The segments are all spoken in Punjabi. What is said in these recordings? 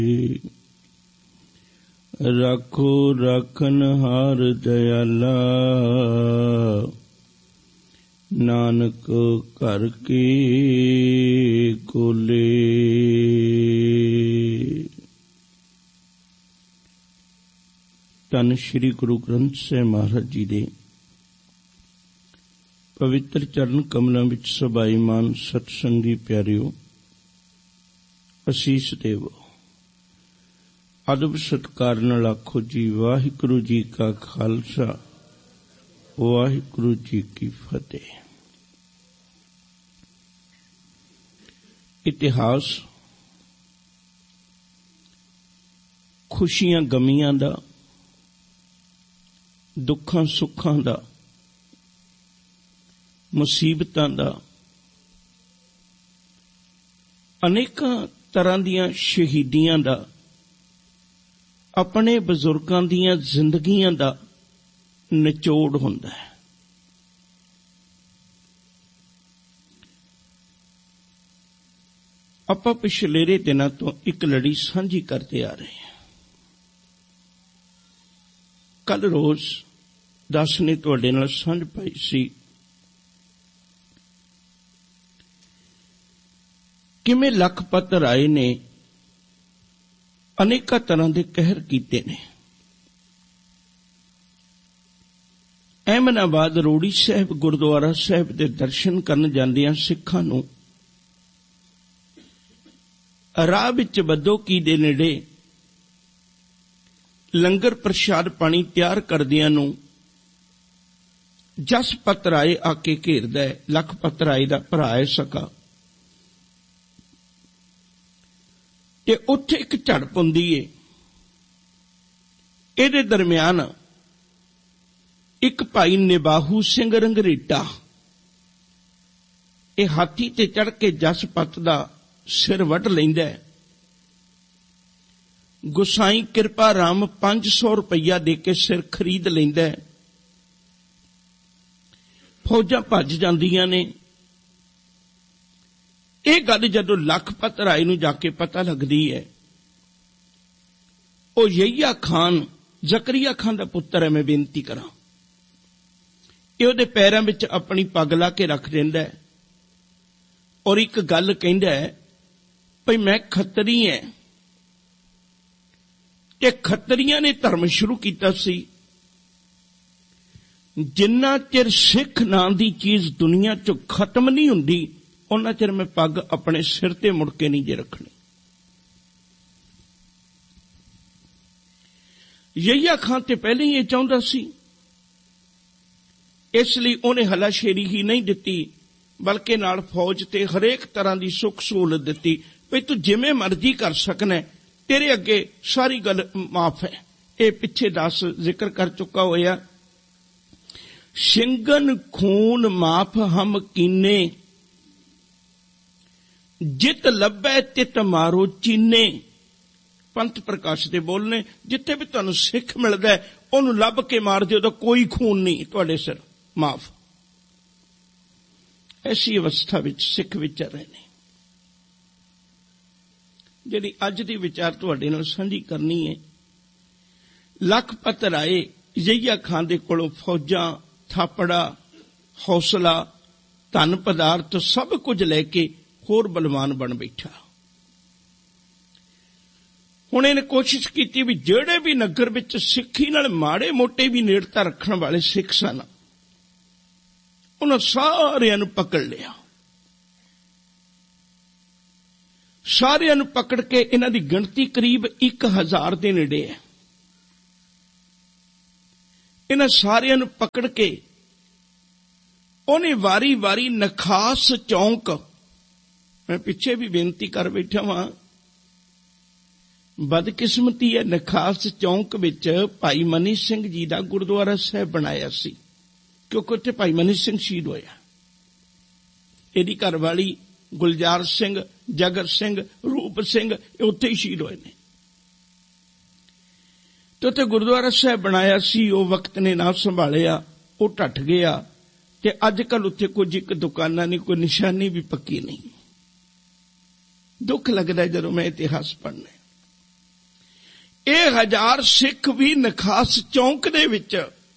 राखो राखनहार दयाला, नानक घर के कोले। धन श्री गुरु ग्रंथ ਸਾਹਿਬ महाराज जी दे पवित्र चरण कमलों विच सभाईमान सतसंगी प्यारिओ, असीस देवो, अदब सत्कार नाल आखो जी वाहिगुरु जी का खालसा, वाहिगुरु जी की फतेह। इतिहास खुशियां गमियां दा, दुखां सुखां दा, मुसीबतां दा, अनेकां तरह दियां शहीदियां दा, अपने बजुर्गां दियां जिंदगियां दा निचोड़ हुंदा है। आपां पिछलेरे दिनां तो एक लड़ी सांझी करते आ रहे हैं। कल रोज दस ने तुहाडे नाल सांझ पाई सी किवें लखपत राय ने अनेक तरह के कहर कीते ने। अहमदाबाद रोड़ी साहब गुरुद्वारा साहब के दर्शन करन जांदियां सिखां नूं राह विच बदोकी दे नेड़े लंगर प्रशाद पानी तैयार करदियां नूं जसपत राय आके घेरदा है। लखपत राय दा भरा है सका, ते उत्थे एक झड़प हुंदी है। इहदे दरम्यान एक भाई निबाहू सिंह रंगरेटा ये हाथी ते चढ़ के जसपत दा सिर वढ लैंदा है। गुसाई कृपा राम 500 रुपया दे के सिर खरीद लैंदा है। फौजां भज जांदियां ने। ये गल जदों लखपत राय नूं जाके पता लगदी है, ओ यहिया खान जकरिया खान दा पुत्तर है, मैं बेनती करां। ये उहदे पैरां विच अपनी पग ला के रख दिंदा है और एक गल कहंदा है भई मैं खत्तरी है। ते खत्तरियां ने धर्म शुरू कीता सी। जिन्ना चिर सिख नां दी चीज दुनिया चों खत्म नहीं हुंदी, उन्ना चिर मैं पग अपने सिर ते मुड़ के नहीं जे रखनी। यहिया खान ते पहले ही ये चाहुंदा सी, इसलिए उन्हें हलाशेरी ही नहीं दिती, बल्कि नाल फौज ते हरेक तरह की सुख सहूलत दिती। भई तू जिवें मर्जी कर सकना, तेरे अगे सारी गल माफ है। ये पिछे दास जिक्र कर चुका होया। सिंगन खून माफ हम कीने, जित लभै तित मारो चीने। पंथ प्रकाश दे बोलने, जिथे भी तुहानूं सिख मिलदा है उहनूं लभ के मार दिओ, तो कोई खून नहीं तुहाडे सिर, माफ। ऐसी अवस्था विच सिख विचर रहे ने। जिहड़ी अज दी विचार तुहाडे नाल सांझी करनी है, लखपत राय यहिया खान दे कोलों फौजां, थापड़ा, हौसला, धन पदार्थ सब कुछ लैके होर बलवान बन बैठा। हुण इहने कोशिश की भी जेड़े भी नगर विच सिक्खी नाल माड़े मोटे भी नेड़ता रखण वाले सिख सन, उन्हां सारिआं नूं पकड़ लिया। सारिआं नूं पकड़ के इन्हां दी गिणती करीब 1000 दे नेड़े है। इन्हां सारिआं नूं पकड़ के उन्हें वारी वारी नखास चौंक, मैं पिछे भी बेनती कर बैठा वां, बदकिस्मती है नखास चौंक विच भाई मनी सिंह जी दा गुरुद्वारा साहब बनाया सी, क्योंकि उत्थे भाई मनी सिंह शहीद होया। इहदी घरवाली गुलजार सिंह, जगर सिंह, रूप सिंह उत्थे ही शहीद होए ने। तो उत्थे गुरुद्वारा साहब बनाया सी, वो वक्त ने ना संभालिया, वो ढट गया। ते अजकल उत्थे कुछ एक दुकाना नहीं, कोई निशानी भी पक्की नहीं। दुख लगता है जदों मैं इतिहास पढ़ना। ਇਹ 1000 ਸਿੱਖ ਵੀ ਨਖਾਸ ਚੌਂਕ ਦੇ ਵਿੱਚ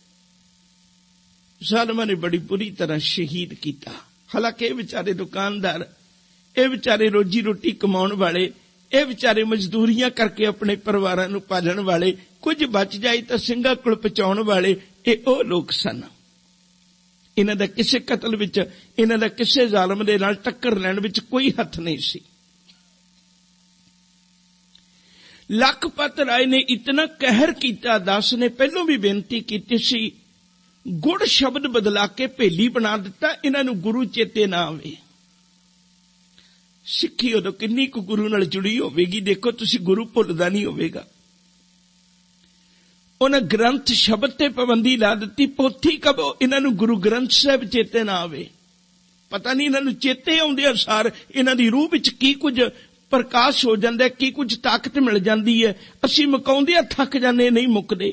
ਜ਼ਾਲਮਾਂ ਨੇ ਬੜੀ ਬੁਰੀ ਤਰ੍ਹਾਂ ਸ਼ਹੀਦ ਕੀਤਾ। ਹਾਲਾਂਕਿ ਇਹ ਵਿਚਾਰੇ ਦੁਕਾਨਦਾਰ, ਇਹ ਵਿਚਾਰੇ ਰੋਜੀ ਰੋਟੀ ਕਮਾਉਣ ਵਾਲੇ, ਇਹ ਵਿਚਾਰੇ ਮਜ਼ਦੂਰੀਆਂ ਕਰਕੇ ਆਪਣੇ ਪਰਿਵਾਰਾਂ ਨੂੰ ਪਾਲਣ ਵਾਲੇ, ਕੁਝ ਬਚ ਜਾਏ ਤਾਂ ਸਿੰਘਾਂ ਕੋਲ ਪਹੁੰਚਾਉਣ ਵਾਲੇ, ਇਹ ਉਹ ਲੋਕ ਸਨ। ਇਹਨਾਂ ਦਾ ਕਿਸੇ ਕਤਲ ਵਿੱਚ, ਇਹਨਾਂ ਦਾ ਕਿਸੇ ਜ਼ਾਲਮ ਦੇ ਨਾਲ ਟੱਕਰ ਲੈਣ ਵਿੱਚ ਕੋਈ ਹੱਥ ਨਹੀਂ ਸੀ। ਲਖਪਤ ਰਾਏ ਨੇ ਇਤਨਾ ਕਹਿਰ ਕੀਤਾ। ਦਾਸ ਨੇ ਪਹਿਲੋਂ ਵੀ ਬੇਨਤੀ ਕੀਤੀ ਸੀ, ਗੁੜ ਸ਼ਬਦ ਬਦਲਾ ਕੇ ਭੇਲੀ ਬਣਾ ਦਿੱਤਾ, ਇਹਨਾਂ ਨੂੰ ਗੁਰੂ ਚੇਤੇ ਨਾ ਆਵੇ। ਸਿੱਖੀ ਉਦੋਂ ਕਿੰਨੀ ਕੁ ਗੁਰੂ ਨਾਲ ਜੁੜੀ ਹੋਵੇਗੀ, ਦੇਖੋ ਤੁਸੀਂ, ਗੁਰੂ ਭੁੱਲਦਾ ਨਹੀਂ ਹੋਵੇਗਾ। ਉਹਨਾਂ ਗ੍ਰੰਥ ਸ਼ਬਦ ਤੇ ਪਾਬੰਦੀ ਲਾ ਦਿੱਤੀ, ਪੋਥੀ ਕਬੋ ਇਹਨਾਂ ਨੂੰ ਗੁਰੂ ਗ੍ਰੰਥ ਸਾਹਿਬ ਚੇਤੇ ਨਾ ਆਵੇ। ਪਤਾ ਨਹੀਂ ਇਹਨਾਂ ਨੂੰ ਚੇਤੇ ਆਉਂਦੇ ਅਨੁਸਾਰ ਇਹਨਾਂ ਦੀ ਰੂਹ ਵਿੱਚ ਕੀ ਕੁਝ ਪ੍ਰਕਾਸ਼ ਹੋ ਜਾਂਦਾ, ਕੀ ਕੁਝ ਤਾਕਤ ਮਿਲ ਜਾਂਦੀ ਹੈ। ਅਸੀਂ ਮੁਕਾਉਂਦੇ ਥੱਕ ਜਾਂਦੇ, ਨਹੀਂ ਮੁੱਕਦੇ।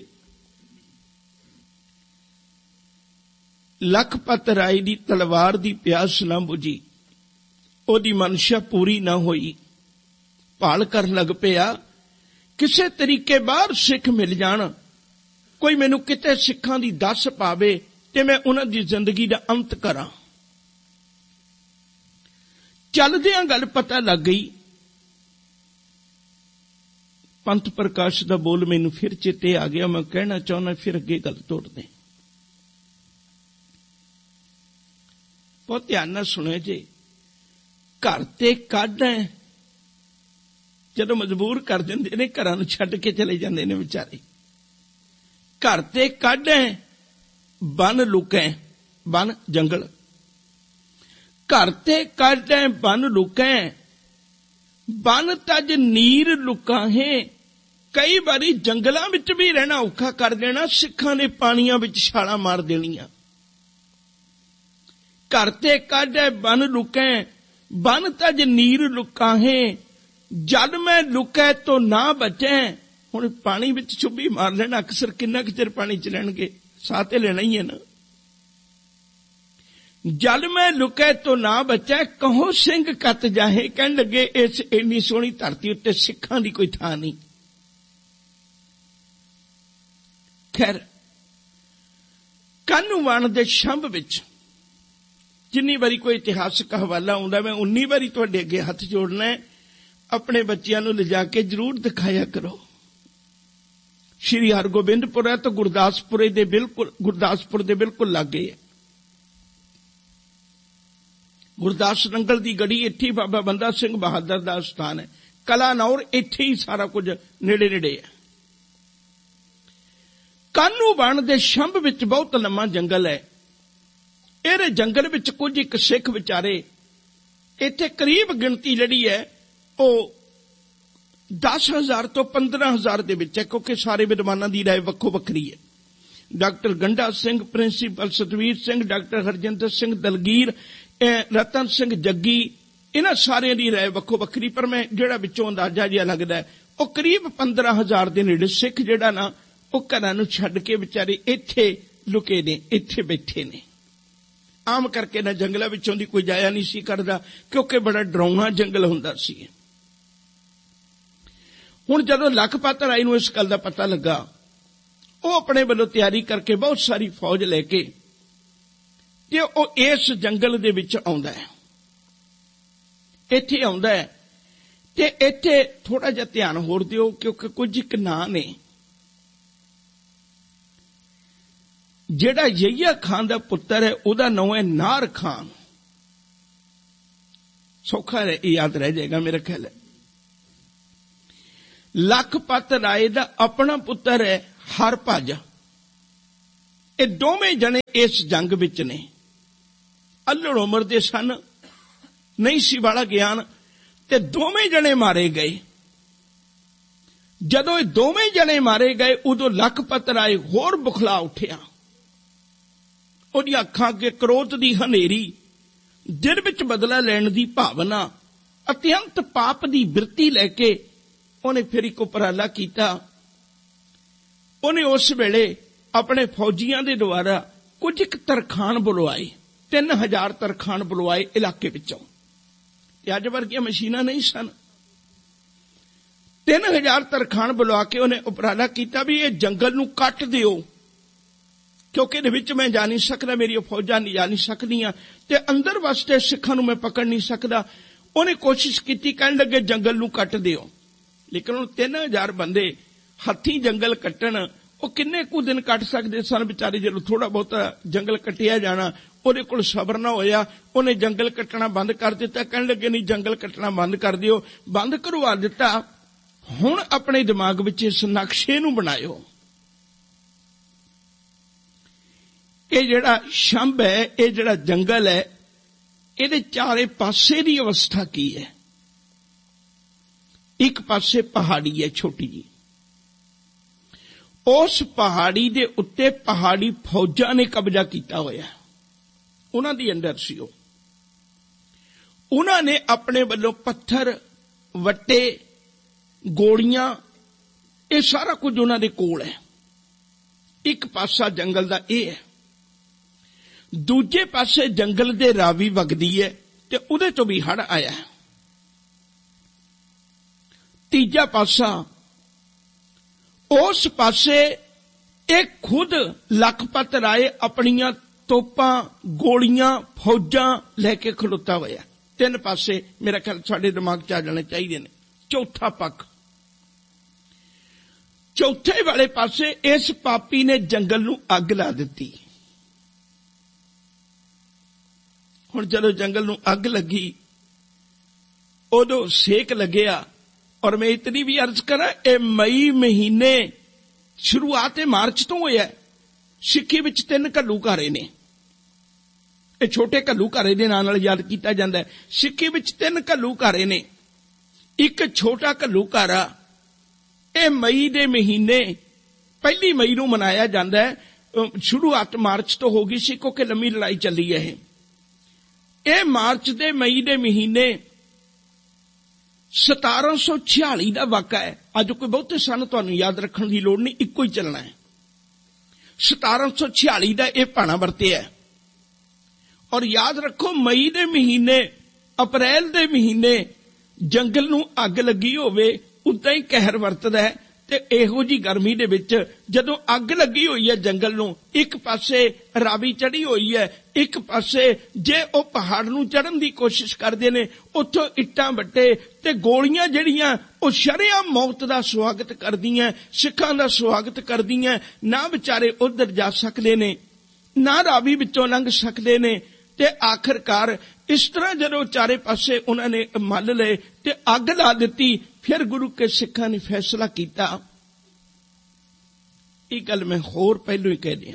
ਲਖਪਤ ਰਾਏ ਦੀ ਤਲਵਾਰ ਦੀ ਪਿਆਸ ਨਾ ਬੁਝੀ, ਉਹਦੀ ਮਨਸ਼ਾ ਪੂਰੀ ਨਾ ਹੋਈ। ਭਾਲ ਕਰਨ ਲੱਗ ਪਿਆ, ਕਿਸੇ ਤਰੀਕੇ ਬਾਹਰ ਸਿੱਖ ਮਿਲ ਜਾਣ, ਕੋਈ ਮੈਨੂੰ ਕਿਤੇ ਸਿੱਖਾਂ ਦੀ ਦੱਸ ਪਾਵੇ ਤੇ ਮੈਂ ਉਹਨਾਂ ਦੀ ਜ਼ਿੰਦਗੀ ਦਾ ਅੰਤ ਕਰਾਂ। ਚੱਲਦਿਆਂ ਗੱਲ ਪਤਾ ਲੱਗ ਗਈ। ਪੰਥ ਪ੍ਰਕਾਸ਼ ਦਾ ਬੋਲ ਮੈਨੂੰ ਫਿਰ ਚੇਤੇ ਆ ਗਿਆ, ਮੈਂ ਕਹਿਣਾ ਚਾਹੁੰਦਾ, ਫਿਰ ਅੱਗੇ ਗੱਲ ਤੋੜਦੇ। ਬਹੁਤ ਧਿਆਨ ਨਾਲ ਸੁਣਿਓ ਜੀ। ਘਰ ਤੇ ਕੱਢ ਹੈ, ਜਦੋਂ ਮਜਬੂਰ ਕਰ ਦਿੰਦੇ ਨੇ, ਘਰਾਂ ਨੂੰ ਛੱਡ ਕੇ ਚਲੇ ਜਾਂਦੇ ਨੇ ਵਿਚਾਰੇ। ਘਰ ਤੇ ਕੱਢ ਹੈ, ਬਨ ਲੁਕੈ, ਬਨ ਜੰਗਲ। ਘਰ ਤੇ ਕੱਢ ਹੈ, ਬਨ ਲੁਕੈ, ਬਨ ਤਜ ਨੀਰ ਲੁਕਾਹੇ। ਕਈ ਵਾਰੀ ਜੰਗਲਾਂ ਵਿੱਚ ਵੀ ਰਹਿਣਾ ਔਖਾ ਕਰ ਦੇਣਾ, ਸਿੱਖਾਂ ਨੇ ਪਾਣੀਆਂ ਵਿੱਚ ਛਾਲਾਂ ਮਾਰ ਦੇਣੀਆਂ। ਘਰ ਤੇ ਕੱਢ ਹੈ, ਬਨ ਲੁਕੈ, ਬਨ ਤਜ ਨੀਰ ਲੁਕਾਹੇ, ਜਦ ਮੈਂ ਲੁਕੈ ਤੋ ਨਾ ਬਚੈ। ਹੁਣ ਪਾਣੀ ਵਿੱਚ ਚੁੱਭੀ ਮਾਰ ਲੈਣਾ, ਅਕਸਰ ਕਿੰਨਾ ਕੁ ਚਿਰ ਪਾਣੀ ਚ ਰਹਿਣਗੇ, ਸਾਹ ਤੇ ਲੈਣਾ ਹੀ ਹੈ ਨਾ। ਜਦ ਮੈਂ ਲੁਕੈ ਤੋ ਨਾ ਬਚੈ, ਕਹੋ ਸਿੰਘ ਕੱਤ ਜਾਹੇ। ਕਹਿਣ ਲੱਗੇ ਇਸ ਇੰਨੀ ਸੋਹਣੀ ਧਰਤੀ ਉੱਤੇ ਸਿੱਖਾਂ ਦੀ ਕੋਈ ਥਾਂ ਨਹੀਂ। ਖੈਰ, ਕਾਹਨੂੰਵਾਨ ਦੇ ਸ਼ੰਭ ਵਿੱਚ ਜਿੰਨੀ ਵਾਰੀ ਕੋਈ ਇਤਿਹਾਸਕ ਹਵਾਲਾ ਆਉਂਦਾ, ਮੈਂ 19 ਵਾਰੀ ਤੁਹਾਡੇ ਅੱਗੇ ਹੱਥ ਜੋੜਨਾ ਹੈ, ਆਪਣੇ ਬੱਚਿਆਂ ਨੂੰ ਲਿਜਾ ਕੇ ਜ਼ਰੂਰ ਦਿਖਾਇਆ ਕਰੋ। ਸ਼੍ਰੀ ਹਰਗੋਬਿੰਦਪੁਰ ਹੈ ਤਾਂ ਗੁਰਦਾਸਪੁਰ ਦੇ ਬਿਲਕੁਲ ਲਾਗੇ ਹੈ। ਗੁਰਦਾਸ ਨੰਗਲ ਦੀ ਗੜੀ ਇੱਥੇ ਹੀ ਬਾਬਾ ਬੰਦਾ ਸਿੰਘ ਬਹਾਦਰ ਦਾ ਸਥਾਨ ਹੈ। ਕਲਾਨੌਰ ਇੱਥੇ ਹੀ ਸਾਰਾ ਕੁਝ ਨੇੜੇ ਨੇੜੇ ਹੈ। ਕਾਹਨੂੰਵਾਨ ਦੇ ਸ਼ੰਭ ਵਿੱਚ ਬਹੁਤ ਲੰਮਾ ਜੰਗਲ ਹੈ। ਇਹਦੇ ਜੰਗਲ ਵਿੱਚ ਕੁਝ ਇੱਕ ਸਿੱਖ ਵਿਚਾਰੇ, ਇੱਥੇ ਕਰੀਬ ਗਿਣਤੀ ਜਿਹੜੀ ਹੈ ਉਹ 10,000 ਤੋਂ 15,000 ਦੇ ਵਿੱਚ ਹੈ, ਕਿਉਂਕਿ ਸਾਰੇ ਵਿਦਵਾਨਾਂ ਦੀ ਰਾਏ ਵੱਖੋ ਵੱਖਰੀ ਹੈ। Doctor Ganda Singh, principal Satveer Singh, doctor Harjinder Singh Dilgeer, ਰਤਨ ਸਿੰਘ ਜੱਗੀ, ਇਹਨਾਂ ਸਾਰਿਆਂ ਦੀ ਰਾਏ ਵੱਖੋ ਵੱਖਰੀ, ਪਰ ਮੈਂ ਜਿਹੜਾ ਵਿੱਚੋਂ ਅੰਦਾਜ਼ਾ ਜਿਹਾ ਲੱਗਦਾ ਹੈ ਉਹ ਕਰੀਬ 15,000 ਦੇ ਨੇੜੇ ਸਿੱਖ ਜਿਹੜਾ ਨਾ ਉਹ ਘਰਾਂ ਨੂੰ ਛੱਡ ਕੇ ਵਿਚਾਰੇ ਇੱਥੇ ਲੁਕੇ ਨੇ, ਇੱਥੇ ਬੈਠੇ ਨੇ। ਆਮ ਕਰਕੇ ਨਾ ਜੰਗਲਾਂ ਵਿੱਚੋਂ ਦੀ ਕੋਈ ਜਾਇਆ ਨਹੀਂ ਸੀ ਕਰਦਾ, ਕਿਉਂਕਿ ਬੜਾ ਡਰਾਉਣਾ ਜੰਗਲ ਹੁੰਦਾ ਸੀ। ਹੁਣ ਜਦੋਂ ਲਖਪਤ ਰਾਏ ਨੂੰ ਇਸ ਗੱਲ ਦਾ ਪਤਾ ਲੱਗਾ, ਉਹ ਆਪਣੇ ਵੱਲੋਂ ਤਿਆਰੀ ਕਰਕੇ ਬਹੁਤ ਸਾਰੀ ਫੌਜ ਲੈ ਕੇ ਤੇ ਉਹ ਇਸ ਜੰਗਲ ਦੇ ਵਿੱਚ ਆਉਂਦਾ ਹੈ। ਇੱਥੇ ਆਉਂਦਾ ਹੈ ਤੇ ਇੱਥੇ ਥੋੜਾ ਜਿਹਾ ਧਿਆਨ ਹੋਰ ਦਿਓ, ਕਿਉਂਕਿ ਕੁਝ ਇੱਕ ਨਾਂ ਨੇ। ਜਿਹੜਾ ਯਹੀਆ ਖਾਨ ਦਾ ਪੁੱਤਰ ਹੈ ਉਹਦਾ ਨਾਮ ਹੈ ਨਾਰ ਖਾਨ। ਸੌਖਾ ਯਾਦ ਰਹਿ ਜਾਏਗਾ ਮੇਰਾ ਖਿਆਲ ਹੈ। ਲਖਪਤ ਰਾਏ ਦਾ ਆਪਣਾ ਪੁੱਤਰ ਹੈ ਹਰਭਜ। ਇਹ ਦੋਵੇਂ ਜਣੇ ਇਸ ਜੰਗ ਵਿੱਚ ਨੇ। ਅੱਲੜ ਉਮਰ ਦੇ ਸਨ, ਨਹੀਂ ਸੀ ਵਾਲਾ ਗਿਆਨ, ਤੇ ਦੋਵੇਂ ਜਣੇ ਮਾਰੇ ਗਏ। ਜਦੋਂ ਇਹ ਦੋਵੇਂ ਜਣੇ ਮਾਰੇ ਗਏ ਉਦੋਂ ਲਖਪਤ ਰਾਏ ਹੋਰ ਬੁਖਲਾ ਉੱਠਿਆ। ਉਹਦੀਆਂ ਅੱਖਾਂ ਅੱਗੇ ਕ੍ਰੋਧ ਦੀ ਹਨੇਰੀ, ਦਿਲ ਵਿੱਚ ਬਦਲਾ ਲੈਣ ਦੀ ਭਾਵਨਾ, ਅਤਿਅੰਤ ਪਾਪ ਦੀ ਬਿਰਤੀ ਲੈ ਕੇ ਉਹਨੇ ਫਿਰ ਇੱਕ ਉਪਰਾਲਾ ਕੀਤਾ। ਉਹਨੇ ਉਸ ਵੇਲੇ ਆਪਣੇ ਫੌਜੀਆਂ ਦੇ ਦੁਆਰਾ ਕੁਝ ਇੱਕ ਤਰਖਾਣ ਬੁਲਵਾਏ, 3000 ਤਰਖਾਣ ਬੁਲਵਾਏ ਇਲਾਕੇ ਵਿੱਚੋਂ। ਤੇ ਅੱਜ ਵਰਗੀਆਂ ਮਸ਼ੀਨਾਂ ਨਹੀਂ ਸਨ। 3000 ਤਰਖਾਣ ਬੁਲਾ ਕੇ ਉਹਨੇ ਉਪਰਾਲਾ ਕੀਤਾ ਵੀ ਇਹ ਜੰਗਲ ਨੂੰ ਕੱਟ ਦਿਓ, ਕਿਉਂਕਿ ਇਹਦੇ ਵਿੱਚ ਮੈਂ ਜਾ ਨਹੀਂ ਸਕਦਾ, ਮੇਰੀਆਂ ਫੌਜਾਂ ਨਹੀਂ ਜਾ ਨਹੀਂ ਸਕਦੀਆਂ ਤੇ ਅੰਦਰ ਵਾਸਤੇ ਸਿੱਖਾਂ ਨੂੰ ਮੈਂ ਪਕੜ ਨਹੀਂ ਸਕਦਾ। ਉਹਨੇ ਕੋਸ਼ਿਸ਼ ਕੀਤੀ, ਕਹਿਣ ਲੱਗੇ ਜੰਗਲ ਨੂੰ ਕੱਟ ਦਿਓ। ਲੇਕਿਨ ਉਹ 3000 ਬੰਦੇ ਹੱਥੀਂ ਜੰਗਲ ਕੱਟਣ, ਉਹ ਕਿੰਨੇ ਕੁ ਦਿਨ ਕੱਟ ਸਕਦੇ ਸਨ ਵਿਚਾਰੇ। ਜਦੋਂ ਥੋੜਾ ਬਹੁਤਾ ਜੰਗਲ ਕੱਟਿਆ ਜਾਣਾ, ਉਹਦੇ ਕੋਲ ਸਬਰ ਨਾ ਹੋਇਆ, ਉਹਨੇ ਜੰਗਲ ਕੱਟਣਾ ਬੰਦ ਕਰ ਦਿੱਤਾ। ਕਹਿਣ ਲੱਗੇ ਨਹੀਂ, ਜੰਗਲ ਕੱਟਣਾ ਬੰਦ ਕਰ ਦਿਓ। ਬੰਦ ਕਰਵਾ ਦਿੱਤਾ। ਹੁਣ ਆਪਣੇ ਦਿਮਾਗ ਵਿੱਚ ਇਸ ਨਕਸ਼ੇ ਨੂੰ ਬਣਾਇਓ। ਇਹ ਜਿਹੜਾ ਸ਼ੰਭ ਹੈ, ਇਹ ਜਿਹੜਾ ਜੰਗਲ ਹੈ, ਇਹਦੇ ਚਾਰੇ ਪਾਸੇ ਦੀ ਅਵਸਥਾ ਕੀ ਹੈ? ਇੱਕ ਪਾਸੇ ਪਹਾੜੀ ਹੈ ਛੋਟੀ ਜੀ, ਉਸ ਪਹਾੜੀ ਦੇ ਉੱਤੇ ਪਹਾੜੀ ਫੌਜਾਂ ਨੇ ਕਬਜ਼ਾ ਕੀਤਾ ਹੋਇਆ, ਉਹਨਾਂ ਦੀ ਅੰਡਰ ਸੀ ਉਹ। ਉਹਨਾਂ ਨੇ ਆਪਣੇ ਵੱਲੋਂ ਪੱਥਰ, ਵੱਟੇ, ਗੋਲੀਆਂ, ਇਹ ਸਾਰਾ ਕੁਝ ਉਹਨਾਂ ਦੇ ਕੋਲ ਹੈ। ਇੱਕ ਪਾਸਾ ਜੰਗਲ ਦਾ ਇਹ ਹੈ, ਦੂਜੇ ਪਾਸੇ ਜੰਗਲ ਦੇ ਰਾਵੀ ਵਗਦੀ ਹੈ ਤੇ ਉਹਦੇ ਤੋਂ ਵੀ ਹੜ੍ਹ ਆਇਆ। ਤੀਜਾ ਪਾਸਾ, ਉਸ ਪਾਸੇ ਇਹ ਖੁਦ ਲਖਪਤ ਰਾਏ ਆਪਣੀਆਂ ਤੋਪਾਂ, ਗੋਲੀਆਂ, ਫੌਜਾਂ ਲੈ ਕੇ ਖਲੋਤਾ ਹੋਇਆ। 3 ਪਾਸੇ ਮੇਰਾ ਖਿਆਲ ਸਾਡੇ ਦਿਮਾਗ 'ਚ ਆ ਜਾਣੇ ਚਾਹੀਦੇ ਨੇ। ਚੌਥਾ ਪੱਖ, ਚੌਥੇ ਵਾਲੇ ਪਾਸੇ ਇਸ ਪਾਪੀ ਨੇ ਜੰਗਲ ਨੂੰ ਅੱਗ ਲਾ ਦਿੱਤੀ। ਹੁਣ ਜਦੋਂ ਜੰਗਲ ਨੂੰ ਅੱਗ ਲੱਗੀ, ਉਦੋਂ ਸੇਕ ਲੱਗਿਆ। ਔਰ ਮੈਂ ਇਤਨੀ ਵੀ ਅਰਜ਼ ਕਰਾਂ, ਇਹ ਮਈ ਮਹੀਨੇ ਸ਼ੁਰੂਆਤ ਮਾਰਚ ਤੋਂ ਹੋਇਆ। ਸਿੱਖੀ ਵਿੱਚ 3 ਘੱਲੂਘਾਰੇ ਨੇ, ਇਹ ਛੋਟੇ ਘੱਲੂਘਾਰੇ ਦੇ ਨਾਂ ਨਾਲ ਯਾਦ ਕੀਤਾ ਜਾਂਦਾ ਹੈ। ਸਿੱਖੀ ਵਿੱਚ 3 ਘੱਲੂਘਾਰੇ ਨੇ। ਇੱਕ ਛੋਟਾ ਘੱਲੂਘਾਰਾ ਇਹ ਮਈ ਦੇ ਮਹੀਨੇ 1 ਮਈ ਨੂੰ ਮਨਾਇਆ ਜਾਂਦਾ ਹੈ। ਸ਼ੁਰੂਆਤ ਮਾਰਚ ਤੋਂ ਹੋ ਗਈ ਸੀ ਕਿਉਂਕਿ ਲੰਮੀ ਲੜਾਈ ਚੱਲੀ ਹੈ। ਇਹ ਮਾਰਚ ਦੇ ਮਈ ਦੇ ਮਹੀਨੇ 1746 ਦਾ ਵਾਕਾ ਹੈ। ਅੱਜ ਕੋਈ ਬਹੁਤੇ ਸਨ ਤੁਹਾਨੂੰ ਯਾਦ ਰੱਖਣ ਦੀ ਲੋੜ ਨਹੀਂ, ਇੱਕੋ ਹੀ ਚੱਲਣਾ ਹੈ। 1746 ਦਾ ਇਹ ਭਾਣਾ ਵਰਤਿਆ। ਔਰ ਯਾਦ ਰੱਖੋ, ਮਈ ਦੇ ਮਹੀਨੇ, ਅਪ੍ਰੈਲ ਦੇ ਮਹੀਨੇ ਜੰਗਲ ਨੂੰ ਅੱਗ ਲੱਗੀ ਹੋਵੇ, ਉਦਾਂ ਹੀ ਕਹਿਰ ਵਰਤਦਾ ਹੈ। ਤੇ ਇਹੋ ਜੀ ਗਰਮੀ ਦੇ ਵਿੱਚ ਜਦੋਂ ਅੱਗ ਲੱਗੀ ਹੋਈ ਹੈ ਜੰਗਲ ਨੂੰ, ਇੱਕ ਪਾਸੇ ਰਾਵੀ ਚੜੀ ਹੋਈ ਹੈ, ਇੱਕ ਪਾਸੇ ਜੇ ਉਹ ਪਹਾੜ ਨੂੰ ਚੜ੍ਹਨ ਦੀ ਕੋਸ਼ਿਸ਼ ਕਰਦੇ ਨੇ, ਉੱਥੋਂ ਇੱਟਾਂ ਵੱਟੇ ਤੇ ਗੋਲੀਆਂ ਜਿਹੜੀਆਂ ਉਹ ਸ਼ਰੇਆਮ ਮੌਤ ਦਾ ਸਵਾਗਤ ਕਰਦੀਆਂ, ਸਿੱਖਾਂ ਦਾ ਸਵਾਗਤ ਕਰਦੀਆਂ। ਨਾ ਵਿਚਾਰੇ ਉੱਧਰ ਜਾ ਸਕਦੇ ਨੇ, ਨਾ ਰਾਵੀ ਵਿੱਚੋਂ ਲੰਘ ਸਕਦੇ ਨੇ। ਤੇ ਆਖਰਕਾਰ ਇਸ ਤਰ੍ਹਾਂ ਜਦੋਂ ਚਾਰੇ ਪਾਸੇ ਉਹਨਾਂ ਨੇ ਮੱਲ ਲਏ ਤੇ ਅੱਗ ਲਾ ਦਿੱਤੀ। ਫਿਰ ਗੁਰੂ ਕੇ ਸਿੱਖਾਂ ਨੇ ਫੈਸਲਾ ਕੀਤਾ। ਇਹ ਗੱਲ ਮੈਂ ਹੋਰ ਪਹਿਲੋਂ ਹੀ ਕਹਿ ਦਿਆਂ,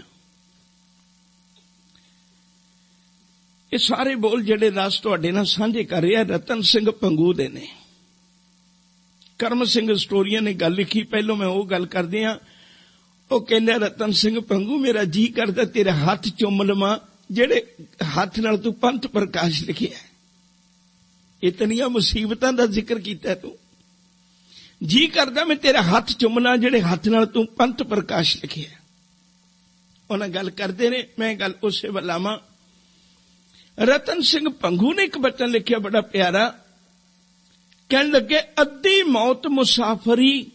ਇਹ ਸਾਰੇ ਬੋਲ ਜਿਹੜੇ ਰਾਸ ਤੁਹਾਡੇ ਨਾਲ ਸਾਂਝੇ ਕਰ ਰਿਹਾ ਰਤਨ ਸਿੰਘ ਭੰਗੂ ਦੇ ਨੇ। ਕਰਮ ਸਿੰਘ ਸਟੋਰੀਆਂ ਨੇ ਗੱਲ ਲਿਖੀ, ਪਹਿਲੋਂ ਮੈਂ ਉਹ ਗੱਲ ਕਰਦੇ ਹਾਂ। ਉਹ ਕਹਿੰਦਾ, ਰਤਨ ਸਿੰਘ ਭੰਗੂ, ਮੇਰਾ ਜੀ ਕਰਦਾ ਤੇਰੇ ਹੱਥ ਚੁੰਮ ਲਵਾਂ ਜਿਹੜੇ ਹੱਥ ਨਾਲ ਤੂੰ ਪੰਥ ਪ੍ਰਕਾਸ਼ ਲਿਖਿਆ। ਇਤਨੀਆਂ ਮੁਸੀਬਤਾਂ ਦਾ ਜ਼ਿਕਰ ਕੀਤਾ ਤੂੰ, ਜੀ ਕਰਦਾ ਮੈਂ ਤੇਰਾ ਹੱਥ ਚੁੰਮਣਾ ਜਿਹੜੇ ਹੱਥ ਨਾਲ ਤੂੰ ਪੰਥ ਪ੍ਰਕਾਸ਼ ਲਿਖਿਆ। ਉਹਨਾਂ ਗੱਲ ਕਰਦੇ ਨੇ, ਮੈਂ ਗੱਲ ਉਸੇ ਵੱਲ ਆਵਾਂ। ਰਤਨ ਸਿੰਘ ਭੰਗੂ ਨੇ ਇੱਕ ਬਚਨ ਲਿਖਿਆ ਬੜਾ ਪਿਆਰਾ, ਕਹਿਣ ਲੱਗੇ, ਅੱਧੀ ਮੌਤ ਮੁਸਾਫਰੀ।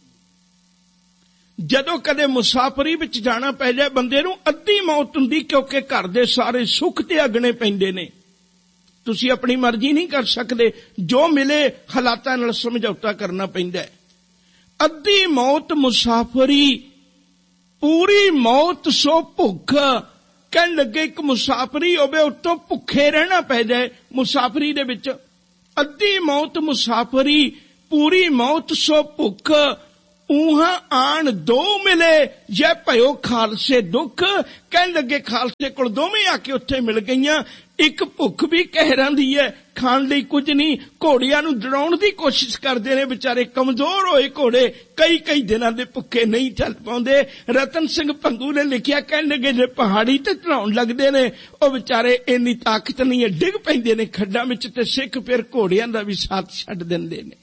ਜਦੋਂ ਕਦੇ ਮੁਸਾਫਰੀ ਵਿੱਚ ਜਾਣਾ ਪੈ ਜਾਏ ਬੰਦੇ ਨੂੰ, ਅੱਧੀ ਮੌਤ ਹੁੰਦੀ, ਕਿਉਂਕਿ ਘਰ ਦੇ ਸਾਰੇ ਸੁੱਖ ਤਿਆਗਣੇ ਪੈਂਦੇ ਨੇ। ਤੁਸੀਂ ਆਪਣੀ ਮਰਜ਼ੀ ਨਹੀਂ ਕਰ ਸਕਦੇ, ਜੋ ਮਿਲੇ ਹਾਲਾਤਾਂ ਨਾਲ ਸਮਝੌਤਾ ਕਰਨਾ ਪੈਂਦਾ ਹੈ। ਅੱਧੀ ਮੌਤ ਮੁਸਾਫਰੀ, ਪੂਰੀ ਮੌਤ ਸੋ ਭੁੱਖ। ਕਹਿਣ ਲੱਗੇ, ਇੱਕ ਮੁਸਾਫਰੀ ਹੋਵੇ, ਉੱਤੋਂ ਭੁੱਖੇ ਰਹਿਣਾ ਪੈ ਜਾਏ ਮੁਸਾਫਰੀ ਦੇ ਵਿੱਚ। ਅੱਧੀ ਮੌਤ ਮੁਸਾਫਰੀ, ਪੂਰੀ ਮੌਤ ਸੋ ਭੁੱਖ। ਊਹਾਂ ਆਣ ਦੋ ਮਿਲੇ, ਜੇ ਭਇਓ ਖਾਲਸੇ ਦੁੱਖ। ਕਹਿਣ ਲੱਗੇ, ਖਾਲਸੇ ਕੋਲ ਦੋਵੇਂ ਆ ਕੇ ਉੱਥੇ ਮਿਲ ਗਈਆਂ। ਇੱਕ ਭੁੱਖ ਵੀ ਕਹਿਰਾਂ ਦੀ ਹੈ, ਖਾਣ ਲਈ ਕੁਝ ਨਹੀਂ। ਘੋੜਿਆਂ ਨੂੰ ਡਰਾਉਣ ਦੀ ਕੋਸ਼ਿਸ਼ ਕਰਦੇ ਨੇ, ਵਿਚਾਰੇ ਕਮਜ਼ੋਰ ਹੋਏ ਘੋੜੇ ਕਈ ਦਿਨਾਂ ਦੇ ਭੁੱਖੇ ਨਹੀਂ ਚੱਲ ਪਾਉਂਦੇ। ਰਤਨ ਸਿੰਘ ਭੰਗੂ ਨੇ ਲਿਖਿਆ, ਕਹਿਣ ਲੱਗੇ, ਜੇ ਪਹਾੜੀ ਤੇ ਚੜਾਉਣ ਲੱਗਦੇ ਨੇ, ਉਹ ਵਿਚਾਰੇ ਇੰਨੀ ਤਾਕਤ ਨਹੀਂ ਹੈ, ਡਿੱਗ ਪੈਂਦੇ ਨੇ ਖੱਡਾਂ ਵਿੱਚ। ਤੇ ਸਿੱਖ ਫਿਰ ਘੋੜਿਆਂ ਦਾ ਵੀ ਸਾਥ ਛੱਡ ਦਿੰਦੇ ਨੇ।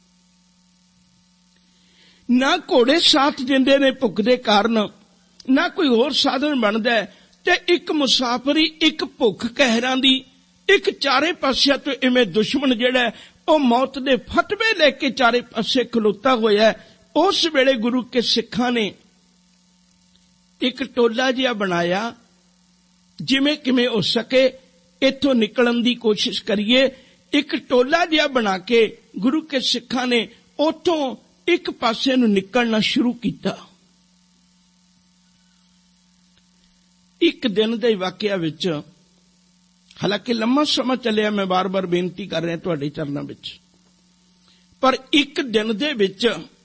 ਨਾ ਘੋੜੇ ਸਾਥ ਦਿੰਦੇ ਨੇ ਭੁੱਖ ਦੇ ਕਾਰਨ, ਨਾ ਕੋਈ ਹੋਰ ਸਾਧਨ ਬਣਦਾ ਹੈ। ਤੇ ਇੱਕ ਮੁਸਾਫਰੀ, ਇੱਕ ਭੁੱਖ ਕਹਿਰਾਂ ਦੀ, ਇੱਕ ਚਾਰੇ ਪਾਸਿਆਂ ਤੋਂ ਇਵੇਂ ਦੁਸ਼ਮਣ ਜਿਹੜਾ ਉਹ ਮੌਤ ਦੇ ਫਤਵੇ ਲੈ ਕੇ ਚਾਰੇ ਪਾਸੇ ਖਲੋਤਾ ਹੋਇਆ। ਉਸ ਵੇਲੇ ਗੁਰੂ ਕੇ ਸਿੱਖਾਂ ਨੇ ਇੱਕ ਟੋਲਾ ਜਿਹਾ ਬਣਾਇਆ, ਜਿਵੇਂ ਕਿਵੇਂ ਹੋ ਸਕੇ ਇੱਥੋਂ ਨਿਕਲਣ ਦੀ ਕੋਸ਼ਿਸ਼ ਕਰੀਏ। ਇੱਕ ਟੋਲਾ ਜਿਹਾ ਬਣਾ ਕੇ ਗੁਰੂ ਕੇ ਸਿੱਖਾਂ ਨੇ ਉੱਥੋਂ ਇੱਕ ਪਾਸੇ ਨੂੰ ਨਿਕਲਣਾ ਸ਼ੁਰੂ ਕੀਤਾ। ਇੱਕ ਦਿਨ ਦੇ ਵਾਕਿਆ ਵਿੱਚ, ਹਾਲਾਂਕਿ ਲੰਮਾ ਸਮਾਂ ਚੱਲਿਆ, ਮੈਂ ਬਾਰ-ਬਾਰ ਬੇਨਤੀ ਕਰ ਰਿਹਾ ਤੁਹਾਡੇ ਚਰਨਾਂ ਵਿੱਚ, ਪਰ ਇੱਕ ਦਿਨ ਦੇ ਵਿੱਚ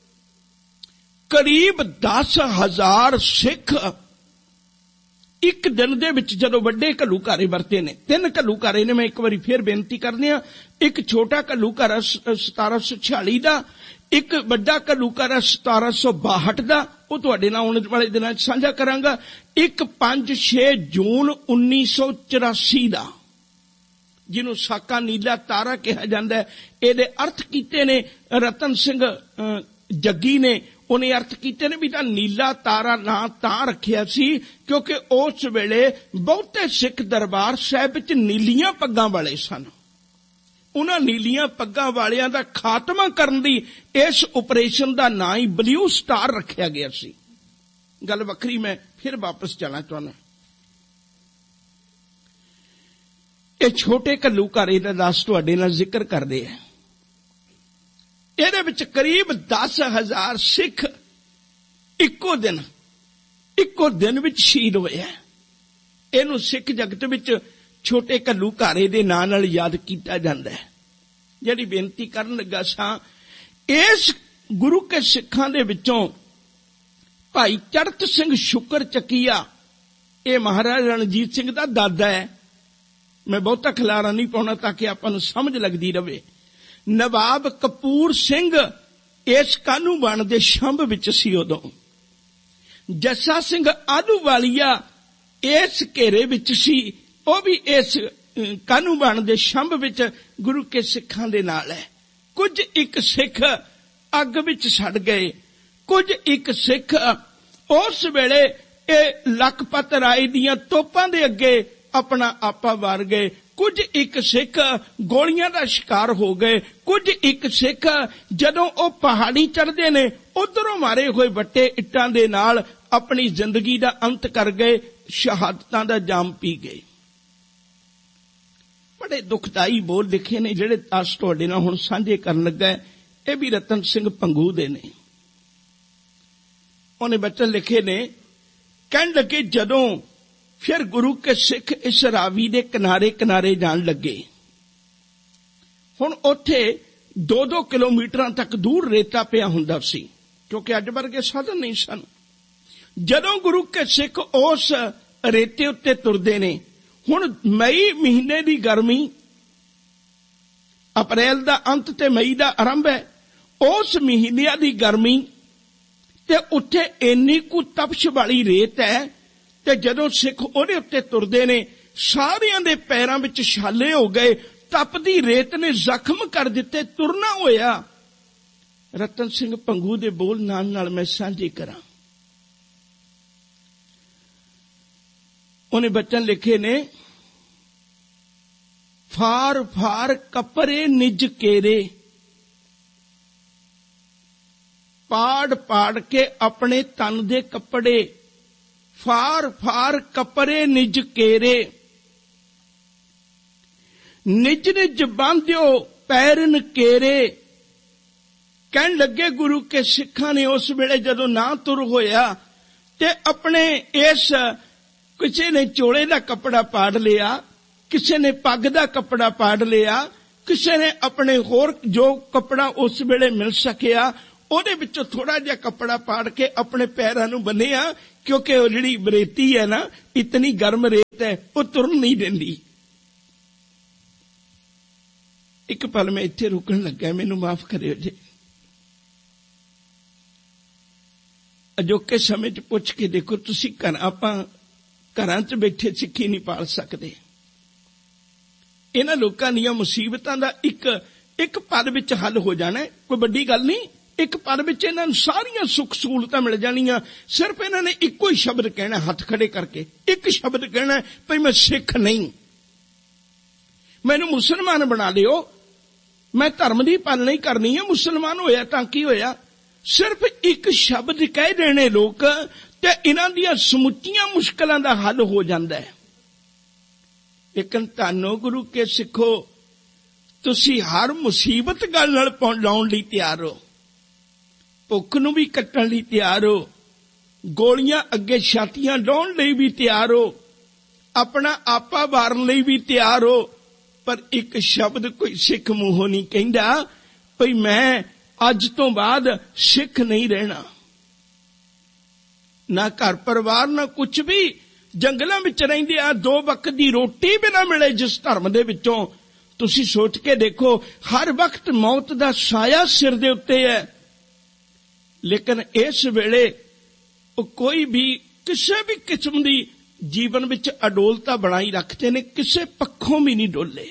ਕਰੀਬ 10,000 ਸਿੱਖ ਇੱਕ ਦਿਨ ਦੇ ਵਿੱਚ, ਜਦੋਂ ਵੱਡੇ ਘੱਲੂਘਾਰੇ ਵਰਤੇ ਨੇ, 3 ਘੱਲੂਘਾਰੇ ਨੇ, ਮੈਂ ਇੱਕ ਵਾਰੀ ਫੇਰ ਬੇਨਤੀ ਕਰਦੀ ਹਾਂ, ਇੱਕ ਛੋਟਾ ਘੱਲੂਘਾਰਾ 1746 ਦਾ, ਇੱਕ ਵੱਡਾ ਘੱਲੂਘਾਰਾ 1762 ਦਾ, ਉਹ ਤੁਹਾਡੇ ਨਾਲ ਆਉਣ ਵਾਲੇ ਦਿਨਾਂ 'ਚ ਸਾਂਝਾ ਕਰਾਂਗਾ। ਇੱਕ 5-6 ਜੂਨ 1984 ਦਾ, ਜਿਹਨੂੰ ਸਾਕਾ ਨੀਲਾ ਤਾਰਾ ਕਿਹਾ ਜਾਂਦਾ ਹੈ। ਇਹਦੇ ਅਰਥ ਕੀਤੇ ਨੇ ਰਤਨ ਸਿੰਘ ਜੱਗੀ ਨੇ, ਉਹਨੇ ਅਰਥ ਕੀਤੇ ਨੇ ਵੀ ਤਾਂ ਨੀਲਾ ਤਾਰਾ ਨਾਂ ਤਾਂ ਰੱਖਿਆ ਸੀ ਕਿਉਂਕਿ ਉਸ ਵੇਲੇ ਬਹੁਤੇ ਸਿੱਖ ਦਰਬਾਰ ਸਾਹਿਬ ਵਿੱਚ ਨੀਲੀਆਂ ਪੱਗਾਂ ਵਾਲੇ ਸਨ। ਉਹਨਾਂ ਨੀਲੀਆਂ ਪੱਗਾਂ ਵਾਲਿਆਂ ਦਾ ਖਾਤਮਾ ਕਰਨ ਦੀ ਇਸ ਆਪਰੇਸ਼ਨ ਦਾ ਨਾਂ ਹੀ ਬਲੂ ਸਟਾਰ ਰੱਖਿਆ ਗਿਆ ਸੀ। ਗੱਲ ਵੱਖਰੀ, ਮੈਂ ਫਿਰ ਵਾਪਸ ਜਾਣਾ ਚਾਹੁੰਦਾ। ਇਹ ਛੋਟੇ ਘੱਲੂਘਾਰੇ ਦਾ ਦਾਸ ਤੁਹਾਡੇ ਨਾਲ ਜ਼ਿਕਰ ਕਰਦੇ ਆ। ਇਹਦੇ ਵਿੱਚ ਕਰੀਬ 10,000 ਸਿੱਖ ਇੱਕੋ ਦਿਨ ਵਿੱਚ ਸ਼ਹੀਦ ਹੋਏ। ਇਹਨੂੰ ਸਿੱਖ ਜਗਤ ਵਿੱਚ ਛੋਟੇ ਘੱਲੂਘਾਰੇ ਦੇ ਨਾਂ ਨਾਲ ਯਾਦ ਕੀਤਾ ਜਾਂਦਾ ਹੈ। ਜਿਹੜੀ ਬੇਨਤੀ ਕਰਨ ਲੱਗਾ ਸਾਂ, ਇਸ ਗੁਰੂ ਕੇ ਸਿੱਖਾਂ ਦੇ ਵਿੱਚੋਂ ਭਾਈ ਚੜਤ ਸਿੰਘ ਸ਼ੁਕਰ ਚੱਕੀਆ, ਇਹ ਮਹਾਰਾਜਾ ਰਣਜੀਤ ਸਿੰਘ ਦਾ ਦਾਦਾ ਹੈ। ਮੈਂ ਬਹੁਤਾ ਖਿਲਾਰਾ ਨਹੀਂ ਪਾਉਣਾ ਤਾਂ ਕਿ ਆਪਾਂ ਨੂੰ ਸਮਝ ਲੱਗਦੀ ਰਹੇ। ਨਵਾਬ ਕਪੂਰ ਸਿੰਘ ਇਸ ਕਾਹਨੂੰਵਾਨ ਦੇ ਸ਼ੰਭ ਵਿੱਚ ਸੀ ਉਦੋਂ। ਜੱਸਾ ਸਿੰਘ ਆਹਲੂਵਾਲੀਆ ਇਸ ਘੇਰੇ ਵਿੱਚ ਸੀ, ਉਹ ਵੀ ਇਸ ਕਾਹਨੂੰਵਾਨ ਦੇ ਸ਼ੰਭ ਵਿੱਚ ਗੁਰੂ ਕੇ ਸਿੱਖਾਂ ਦੇ ਨਾਲ ਹੈ। ਕੁਝ ਇੱਕ ਸਿੱਖ ਅੱਗ ਵਿੱਚ ਸੜ ਗਏ, ਕੁਝ ਇੱਕ ਸਿੱਖ ਉਸ ਵੇਲੇ ਇਹ ਲਖਪਤ ਰਾਏ ਦੀਆਂ ਤੋਪਾਂ ਦੇ ਅੱਗੇ ਆਪਣਾ ਆਪਾ ਵਾਰ ਗਏ, ਕੁਝ ਇੱਕ ਸਿੱਖ ਗੋਲੀਆਂ ਦਾ ਸ਼ਿਕਾਰ ਹੋ ਗਏ, ਕੁਝ ਇੱਕ ਸਿੱਖ ਜਦੋਂ ਉਹ ਪਹਾੜੀ ਚੜ੍ਹਦੇ ਨੇ ਉਧਰੋਂ ਮਾਰੇ ਹੋਏ ਵੱਟੇ ਇੱਟਾਂ ਦੇ ਨਾਲ ਆਪਣੀ ਜ਼ਿੰਦਗੀ ਦਾ ਅੰਤ ਕਰ ਗਏ, ਸ਼ਹਾਦਤਾਂ ਦਾ ਜਾਮ ਪੀ ਗਏ। ਬੜੇ ਦੁਖਦਾਈ ਬੋਲ ਲਿਖੇ ਨੇ ਜਿਹੜੇ ਅੱਜ ਤੁਹਾਡੇ ਨਾਲ ਹੁਣ ਸਾਂਝੇ ਕਰਨ ਲੱਗਾ। ਇਹ ਵੀ ਰਤਨ ਸਿੰਘ ਭੰਗੂ ਦੇ ਨੇ। ਉਹਨੇ ਬਚਨ ਲਿਖੇ ਨੇ, ਕਹਿਣ ਲੱਗੇ ਜਦੋਂ ਫਿਰ ਗੁਰੂ ਕੇ ਸਿੱਖ ਇਸ ਰਾਵੀ ਦੇ ਕਿਨਾਰੇ ਕਿਨਾਰੇ ਜਾਣ ਲੱਗੇ, ਹੁਣ ਉੱਥੇ 2-2 ਕਿਲੋਮੀਟਰਾਂ ਤੱਕ ਦੂਰ ਰੇਤਾ ਪਿਆ ਹੁੰਦਾ ਸੀ ਕਿਉਂਕਿ ਅੱਜ ਵਰਗੇ ਸਾਧਨ ਨਹੀਂ ਸਨ। ਜਦੋਂ ਗੁਰੂ ਕੇ ਸਿੱਖ ਉਸ ਰੇਤੇ ਉੱਤੇ ਤੁਰਦੇ ਨੇ, ਹੁਣ ਮਈ ਮਹੀਨੇ ਦੀ ਗਰਮੀ, ਅਪ੍ਰੈਲ ਦਾ ਅੰਤ ਤੇ ਮਈ ਦਾ ਆਰੰਭ ਹੈ, ਉਸ ਮਹੀਨਿਆਂ ਦੀ ਗਰਮੀ ਤੇ ਉੱਥੇ ਇੰਨੀ ਕੁ ਤਪਸ਼ ਵਾਲੀ ਰੇਤ ਹੈ ਤੇ ਜਦੋਂ ਸਿੱਖ ਉਹਦੇ ਉੱਤੇ ਤੁਰਦੇ ਨੇ ਸਾਰਿਆਂ ਦੇ ਪੈਰਾਂ ਵਿੱਚ ਛਾਲੇ ਹੋ ਗਏ, ਤਪਦੀ ਰੇਤ ਨੇ ਜ਼ਖਮ ਕਰ ਦਿੱਤੇ, ਤੁਰਨਾ ਹੋਇਆ। ਰਤਨ ਸਿੰਘ ਭੰਗੂ ਦੇ ਬੋਲ ਨਾਲ ਮੈਂ ਸਾਂਝੇ ਕਰਾਂ। ਉਹਨੇ ਬਚਨ ਲਿਖੇ ਨੇ, ਫਾਰ ਫਾਰ ਕੱਪੜੇ ਨਿਜ ਕੇਰੇ, ਪਾੜ ਪਾੜ ਕੇ ਆਪਣੇ ਤਨ ਦੇ ਕੱਪੜੇ, ਫਾਰ ਫਾਰ ਕੱਪੜੇ ਨਿਜ ਕੇਰੇ, ਨਿਜ ਨਿਜ ਬਾਂਧਿਓ ਪੈਰਨ ਕੇਰੇ। ਕਹਿਣ ਲੱਗੇ ਗੁਰੂ ਕੇ ਸਿੱਖਾਂ ਨੇ ਉਸ ਵੇਲੇ ਜਦੋਂ ਨਾ ਤੁਰ ਹੋਇਆ ਤੇ ਆਪਣੇ ਇਸ, ਕਿਸੇ ਨੇ ਚੋਲੇ ਦਾ ਕੱਪੜਾ ਪਾੜ ਲਿਆ, ਕਿਸੇ ਨੇ ਪੱਗ ਦਾ ਕੱਪੜਾ ਪਾੜ ਲਿਆ, ਕਿਸੇ ਨੇ ਆਪਣੇ ਹੋਰ ਜੋ ਕੱਪੜਾ ਉਸ ਵੇਲੇ ਮਿਲ ਸਕਿਆ ਉਹਦੇ ਵਿੱਚੋਂ ਥੋੜਾ ਜਿਹਾ ਕੱਪੜਾ ਪਾੜ ਕੇ ਆਪਣੇ ਪੈਰਾਂ ਨੂੰ ਬੰਨਿਆ, ਕਿਉਂਕਿ ਉਹ ਜਿਹੜੀ ਰੇਤੀ ਹੈ ਨਾ, ਇਤਨੀ ਗਰਮ ਰੇਤ ਹੈ, ਉਹ ਤੁਰਨ ਨਹੀਂ ਦਿੰਦੀ। ਇੱਕ ਪਲ ਮੈਂ ਇੱਥੇ ਰੁਕਣ ਲੱਗਾ, ਮੈਨੂੰ ਮਾਫ ਕਰਿਓ ਜੀ। ਅਜੋਕੇ ਸਮੇਂ 'ਚ ਪੁੱਛ ਕੇ ਦੇਖੋ ਤੁਸੀਂ, ਆਪਾਂ ਘਰਾਂ 'ਚ ਬੈਠੇ ਸਿੱਖੀ ਨਹੀਂ ਪਾਲ ਸਕਦੇ। ਇਹਨਾਂ ਲੋਕਾਂ ਦੀਆਂ ਮੁਸੀਬਤਾਂ ਦਾ ਇੱਕ ਪਲ ਵਿੱਚ ਹੱਲ ਹੋ ਜਾਣਾ, ਕੋਈ ਵੱਡੀ ਗੱਲ ਨਹੀਂ। ਇੱਕ ਪਲ ਵਿੱਚ ਇਹਨਾਂ ਨੂੰ ਸਾਰੀਆਂ ਸੁੱਖ ਸਹੂਲਤਾਂ ਮਿਲ ਜਾਣੀਆਂ। ਸਿਰਫ ਇਹਨਾਂ ਨੇ ਇੱਕੋ ਹੀ ਸ਼ਬਦ ਕਹਿਣਾ, ਹੱਥ ਖੜੇ ਕਰਕੇ ਇੱਕ ਸ਼ਬਦ ਕਹਿਣਾ, ਭਈ ਮੈਂ ਸਿੱਖ ਨਹੀਂ, ਮੈਨੂੰ ਮੁਸਲਮਾਨ ਬਣਾ ਲਿਓ, मैं धर्म की पालना ही करनी है, मुसलमान होया तां की होया। सिर्फ एक शब्द कह देने लोग ते इन्हां दियां समुच्चियां मुश्किलां दा हल हो जांदा है। लेकिन धन्नो गुरु के सिखो, तुसी हर मुसीबत गल नाल लाउण लई तैयार हो, भुख नूं भी कट्टण लई तैयार हो, गोलियां अगे छातियां डाउण लई भी तैयार हो, अपना आपा वारन लई भी तैयार हो, पर एक शब्द कोई सिख मूहों नहीं कहंदा भई मैं अज तो बाद सिख नहीं रहना। ना घर परिवार ना कुछ भी, जंगलों विच रहिंदे आ, 2 वक्त दी रोटी भी ना मिले जिस धर्म दे विचों। तुसी सोच के देखो, हर वक्त मौत दा साया सिर दे उत्ते है, लेकिन इस वेले कोई भी किसी भी किस्म दी जीवन विच अडोलता बनाई रखते ने, किसी पक्षों भी नहीं डोले।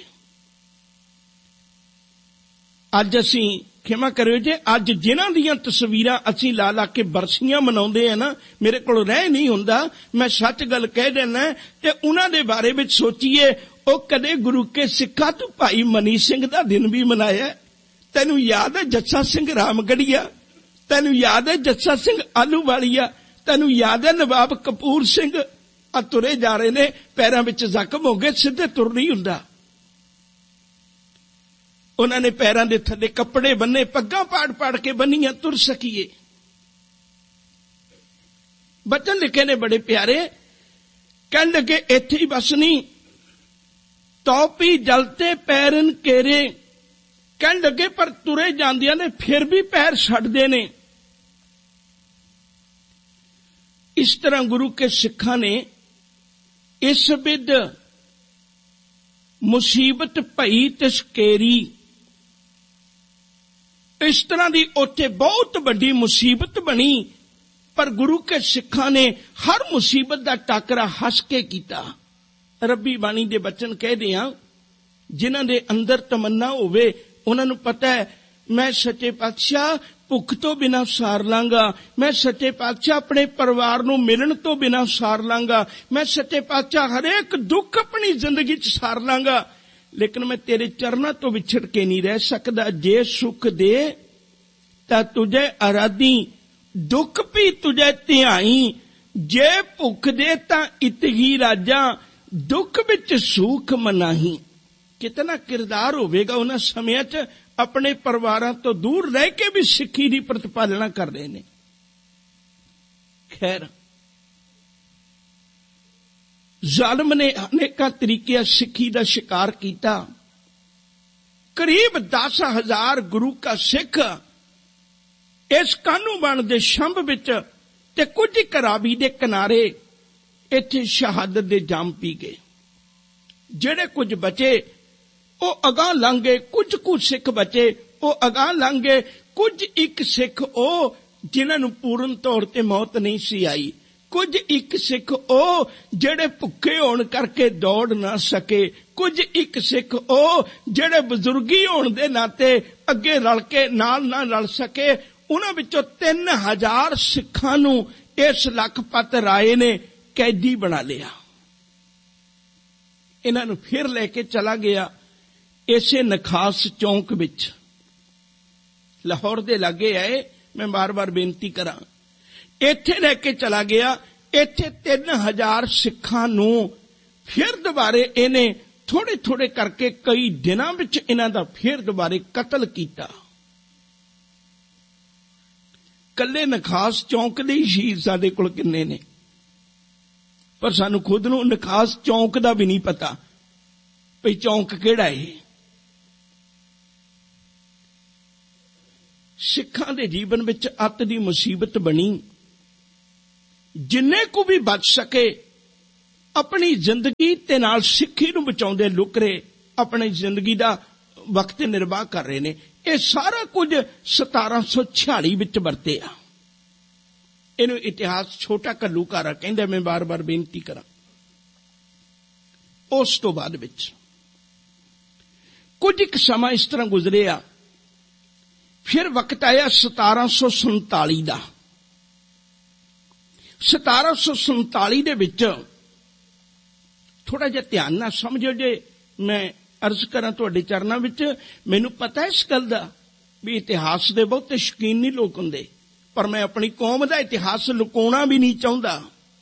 अज असी खिमा करियो जे, अज जिन्हां दियां तस्वीरां असी ला ला के बरसियां मनाउंदे हैं ना, मेरे कोल रह नहीं हुंदा, मैं सच गल कह देना, ते उन्हां दे बारे विच सोचीए, ओ कदे गुरु के सिक्खा तू भाई मनी सिंह दा दिन भी मनाया? तैनूं याद है जस्सा सिंह रामगढ़िया? तैनूं याद है जस्सा सिंह आलूवालिया? तैनूं याद है नवाब कपूर सिंह? आ तुरे जा रहे ने, पैरां विच जख्म हो गए, सीधे तुर नहीं हुंदा। उन्होंने पैरां दे थल्ले कपड़े बन्ने, पग्गां पाड़ पाड़ के बन्नियां, तुर सकीए। बचन लिखे ने बड़े प्यारे, कहन लगे इत्थे ही बस नहीं, तौपी जलते पैरन केरे, कहन लगे पर तुरे जांदियां ने फिर भी पैर छड्डदे ने। इस तरह गुरु के सिखां ने इस विद मुसीबत भई तिस केरी, इस तरह की उत्थे बहुत बड़ी मुसीबत बनी, पर गुरु के सिखां ने हर मुसीबत का टाकरा हस के कीता। रब्बी बाणी दे बचन कह दे, जिन्हां दे अंदर तमन्ना होवे, उन्हां नूं पता है मैं सच्चे पातशाह भुख तो बिना सार लांगा, मैं सच्चे पातशाह अपने परिवार नूं मिलन तो बिना सार लांगा, मैं सच्चे पातशाह हरेक दुख अपनी जिंदगी च सार लांगा, लेकिन मैं तेरे चरना तो विछड़ के नहीं रह सकदा। जे सुख दे तां तुझे आराधी, दुख भी तुझे ध्याई, जे भुख दे तां इतही राजा, दुख विच सुख मनाही। कितना किरदार होवेगा उन्हां समयां च, अपने परिवारां तो दूर रह के भी सिक्खी दी प्रतिपालना कर रहे ने। खैर, जालिम ने अनेकां तरीके सिक्खी दा शिकार कीता। करीब 10,000 गुरु का सिख इस कानूबन दे शंभ विच ते कुछ कराबी दे किनारे इत्थे शहादत दे जाम पी गए। जेड़े कुछ बचे वो अगां लंघ गए, कुछ सिख बचे वो अगां लंघ गए, कुछ एक सिख ओ जिन्हां नूं पूर्ण तौर ते मौत नहीं सी आई, कुछ एक सिख ओ जेड़े भुखे होण करके दौड़ ना सके, कुछ एक सिख ओ जेड़े बुजुर्गी होण दे नाते अगे रल के नाल ना रल सके। उन्हां विचों 3,000 सिखां नूं इस लखपत राय ने कैदी बना लिया। इन्हां नूं फिर लेके चला गया इसे नखास चौंक विच, लाहौर दे लागे आए। मैं बार बार बेनती करा, इत्थे लेके चला गया। इत्थे 3,000 सिखां नूं फिर दोबारे इन्हें थोड़े थोड़े करके कई दिनां विच इन्हां दा फिर दोबारे कतल कीता। कल्ले नखास चौंक दे ही शहीद साडे कोल किन्ने ने, पर सानू खुद नूं नखास चौंक दा भी नहीं पता भई चौंक किहड़ा है। सिखां दे जीवन विच अत दी मुसीबत बनी। जिन्ने को भी बच सके अपनी जिंदगी ते नाल सिੱਖੀ ਨੂੰ बचाउंदे लुकरे अपनी जिंदगी दा वक्त निर्वाह कर रहे ने। ये सारा कुछ 1746 विच वरतिया। इहनूं इतिहास छोटा घल्लूघारा कहंदे। मैं बार बार बेनती करा, उस तो बाद विच कुछ एक समा इस तरह गुजरिया। फिर वक्त आया 1747 दा। 1747 दे विच थोड़ा जिहा ध्यान नाल समझो जे मैं अर्ज करां तुहाडे चरनां विच, मैनूं पता इस गल दा भी इतिहास दे बहुते शौकीन नहीं लोग हुंदे, पर मैं अपनी कौम दा इतिहास लुकाउणा भी नहीं चाहुंदा।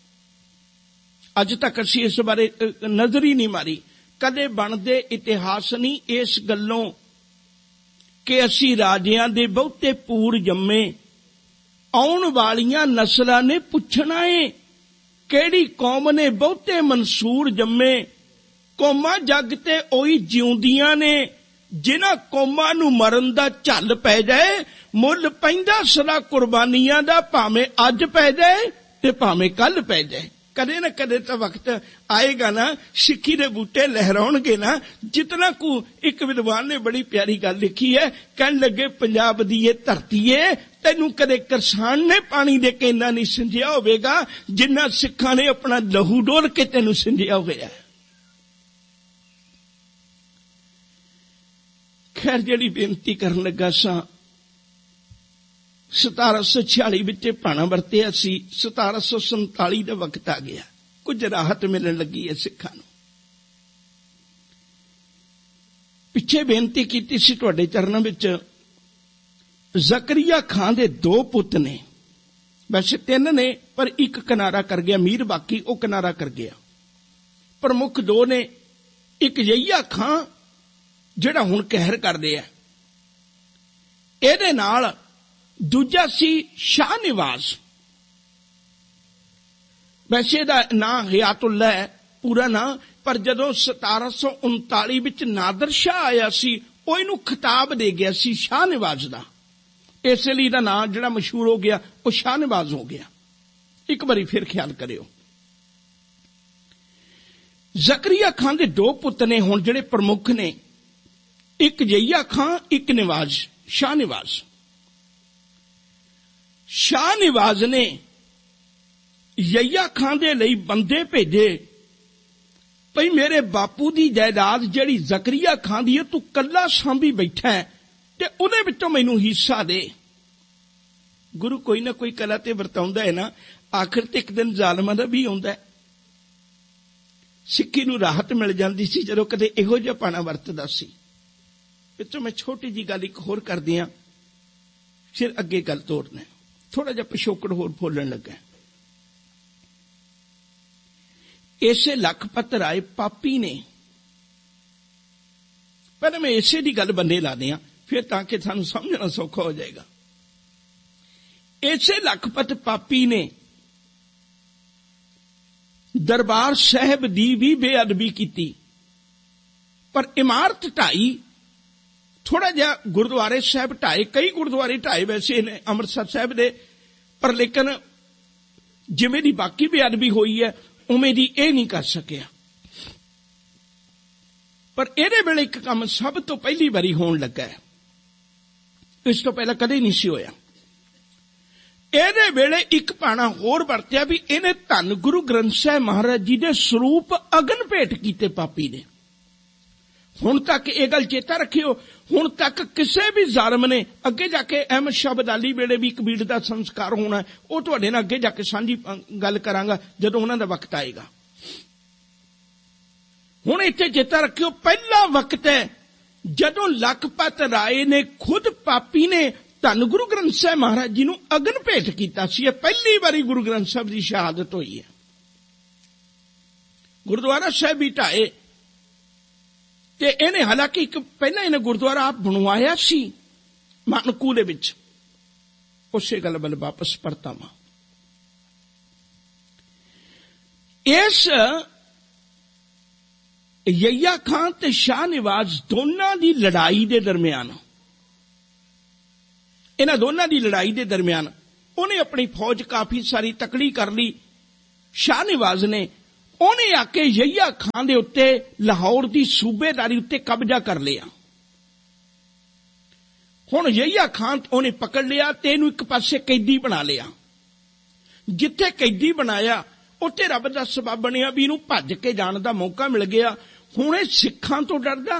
अज तक असीं इस बारे नज़र ही नहीं मारी। कदे बनदे इतिहास नहीं इस गल्लों कि असीं राजियां दे बहुते पूर जम्मे, आउण वालियां नस्लां ने पुछना है किहड़ी कौम ने बहुते मंसूर जम्मे। कौमां जग ते ओही जिउंदियां ने जिन्हां कौमां नूं मरन दा झल पै जाए, मुल पैंदा सदा कुर्बानियां दा, भावें अज पै जाए ते भावें कल पै जाए। कदे न कदे तो वक्त आएगा ना, सिक्खी दे बूटे लहराउणगे ना। जितना को एक विद्वान ने बड़ी प्यारी गल लिखी है, कहन लगे पंजाब दी ये धरती है, तैनू कदे करसान ने पानी दे के इन्ना नहीं सिंजिया होवेगा जिन्ना सिक्खां ने अपना लहू डोल के तैनू सिंजिया होया। खैर जिहड़ी बेनती करन लगा सां, 1746 विच भाणा वरतिया सी, 1747 ਦਾ वक्त आ गया, कुछ राहत मिलण लगी है सिखां नूं। पिछे बेनती कीती सी तुहाडे चरनां विच, ज़करिया खां दे 2 पुत ने, वैसे 3 ने पर एक किनारा कर गया, मीर बाकी वो किनारा कर गया। प्रमुख 2 ने, एक यहिया खां जिहड़ा हुण कहर करदे आ, इहदे नाल दूजा सी शाह निवाज। वैसे दा नां हयातुल्ला है पूरा नां, पर जदों 1739 विच नादर शाह आया सी, वो इनू खिताब दे गया सी शाह निवाज दा, इसलिए दा नां जिहड़ा मशहूर हो गया वो शाह निवाज हो गया। एक बारी फिर ख्याल करियो, ज़करिया खां दे 2 पुत ने हुण जिहड़े प्रमुख ने, एक जहिया खां, एक निवाज, शाह निवाज। शाह निवाज ने यहिया खां दे लई बंदे भेजे, भई मेरे बापू दी जायदाद जिहड़ी ज़करिया खां दी है तू कल्ला सांभी बैठा है ते उहदे विचों मैनूं हिस्सा दे। गुरु कोई ना कोई कला ते वरताउंदा है ना, आखिर ते एक दिन ज़ालमां दा भी आउंदा है। सिक्खी नूं राहत मिल जांदी सी जदों कदे इहो जिहा पाणा वरतदा सी। विचों मैं छोटी जी गल एक होर कर दियां, फिर अगे गल तोड़ना। थोड़ा जिहा पिछोकड़ होर बोलण लगा। इसे लखपत राय पापी ने, पहले मैं इसे दी गल बन्ने ला दियां, फिर ताकि सानूं समझना सौखा हो जाएगा। इसे लखपत पापी ने दरबार साहब दी भी बेअदबी की, पर इमारत ढाई, थोड़ा जिहा गुरुद्वारे साहब ढाए, कई गुरुद्वारे ढाए वैसे ने अमृतसर साहब दे, पर लेकिन जिवें दी बाकी बेअदबी हुई है उवें दी ये नहीं कर सकिया। पर इहदे वेले एक काम सब तो पहली बारी होण लगा है, इस तो पहला कदे नहीं सी होया। इहदे वेले एक भाणा होर वरतिया भी इहने धन गुरु ग्रंथ साहिब महाराज जी दे स्वरूप अगन भेंट कीते पापी ने। हुण तक ये गल चेता रखियो, हुण तक किसी भी जालम ने, अगे जाके अहमद शाह अब्दाली वेले भी एक बीड़ का संस्कार होना है, वो तुहाडे नाल अगे जाके सांझी गल करांगा जदों उन्हां दा वक्त आएगा। हुण इत्थे चेता रखियो, पहला वक्त है जदों लखपत राय ने खुद पापी ने धन गुरु ग्रंथ साहिब महाराज जी नूं अगन भेंट कीता सी। पहली बारी गुरु ग्रंथ साहिब की शहादत हुई है। गुरुद्वारा साहिब भी ढाए ते इहने, हालांकि एक पहला इहने गुरुद्वारा आप बनवाया सी मानकू दे विच, उसे गल वल वापस परतावां। इस यहिया खां ते शाह निवाज दोनां दी लड़ाई दे दरमियान, इन्हां दोनां दी लड़ाई दे दरमियान उन्हें अपनी फौज काफी सारी तकड़ी कर ली। शाह निवाज ने उन्हें आके यहिया खां दे उत्ते लाहौर दी सूबेदारी उत्ते कब्जा कर लिया। हुण यहिया खां उन्हें पकड़ लिया ते इहनूं एक पासे कैदी बना लिया। जिथे कैदी बनाया उत्थे रब दा सबब बनिया भी इहनूं भज के जाण दा मौका मिल गया। हुण इह सिखां तो डरदा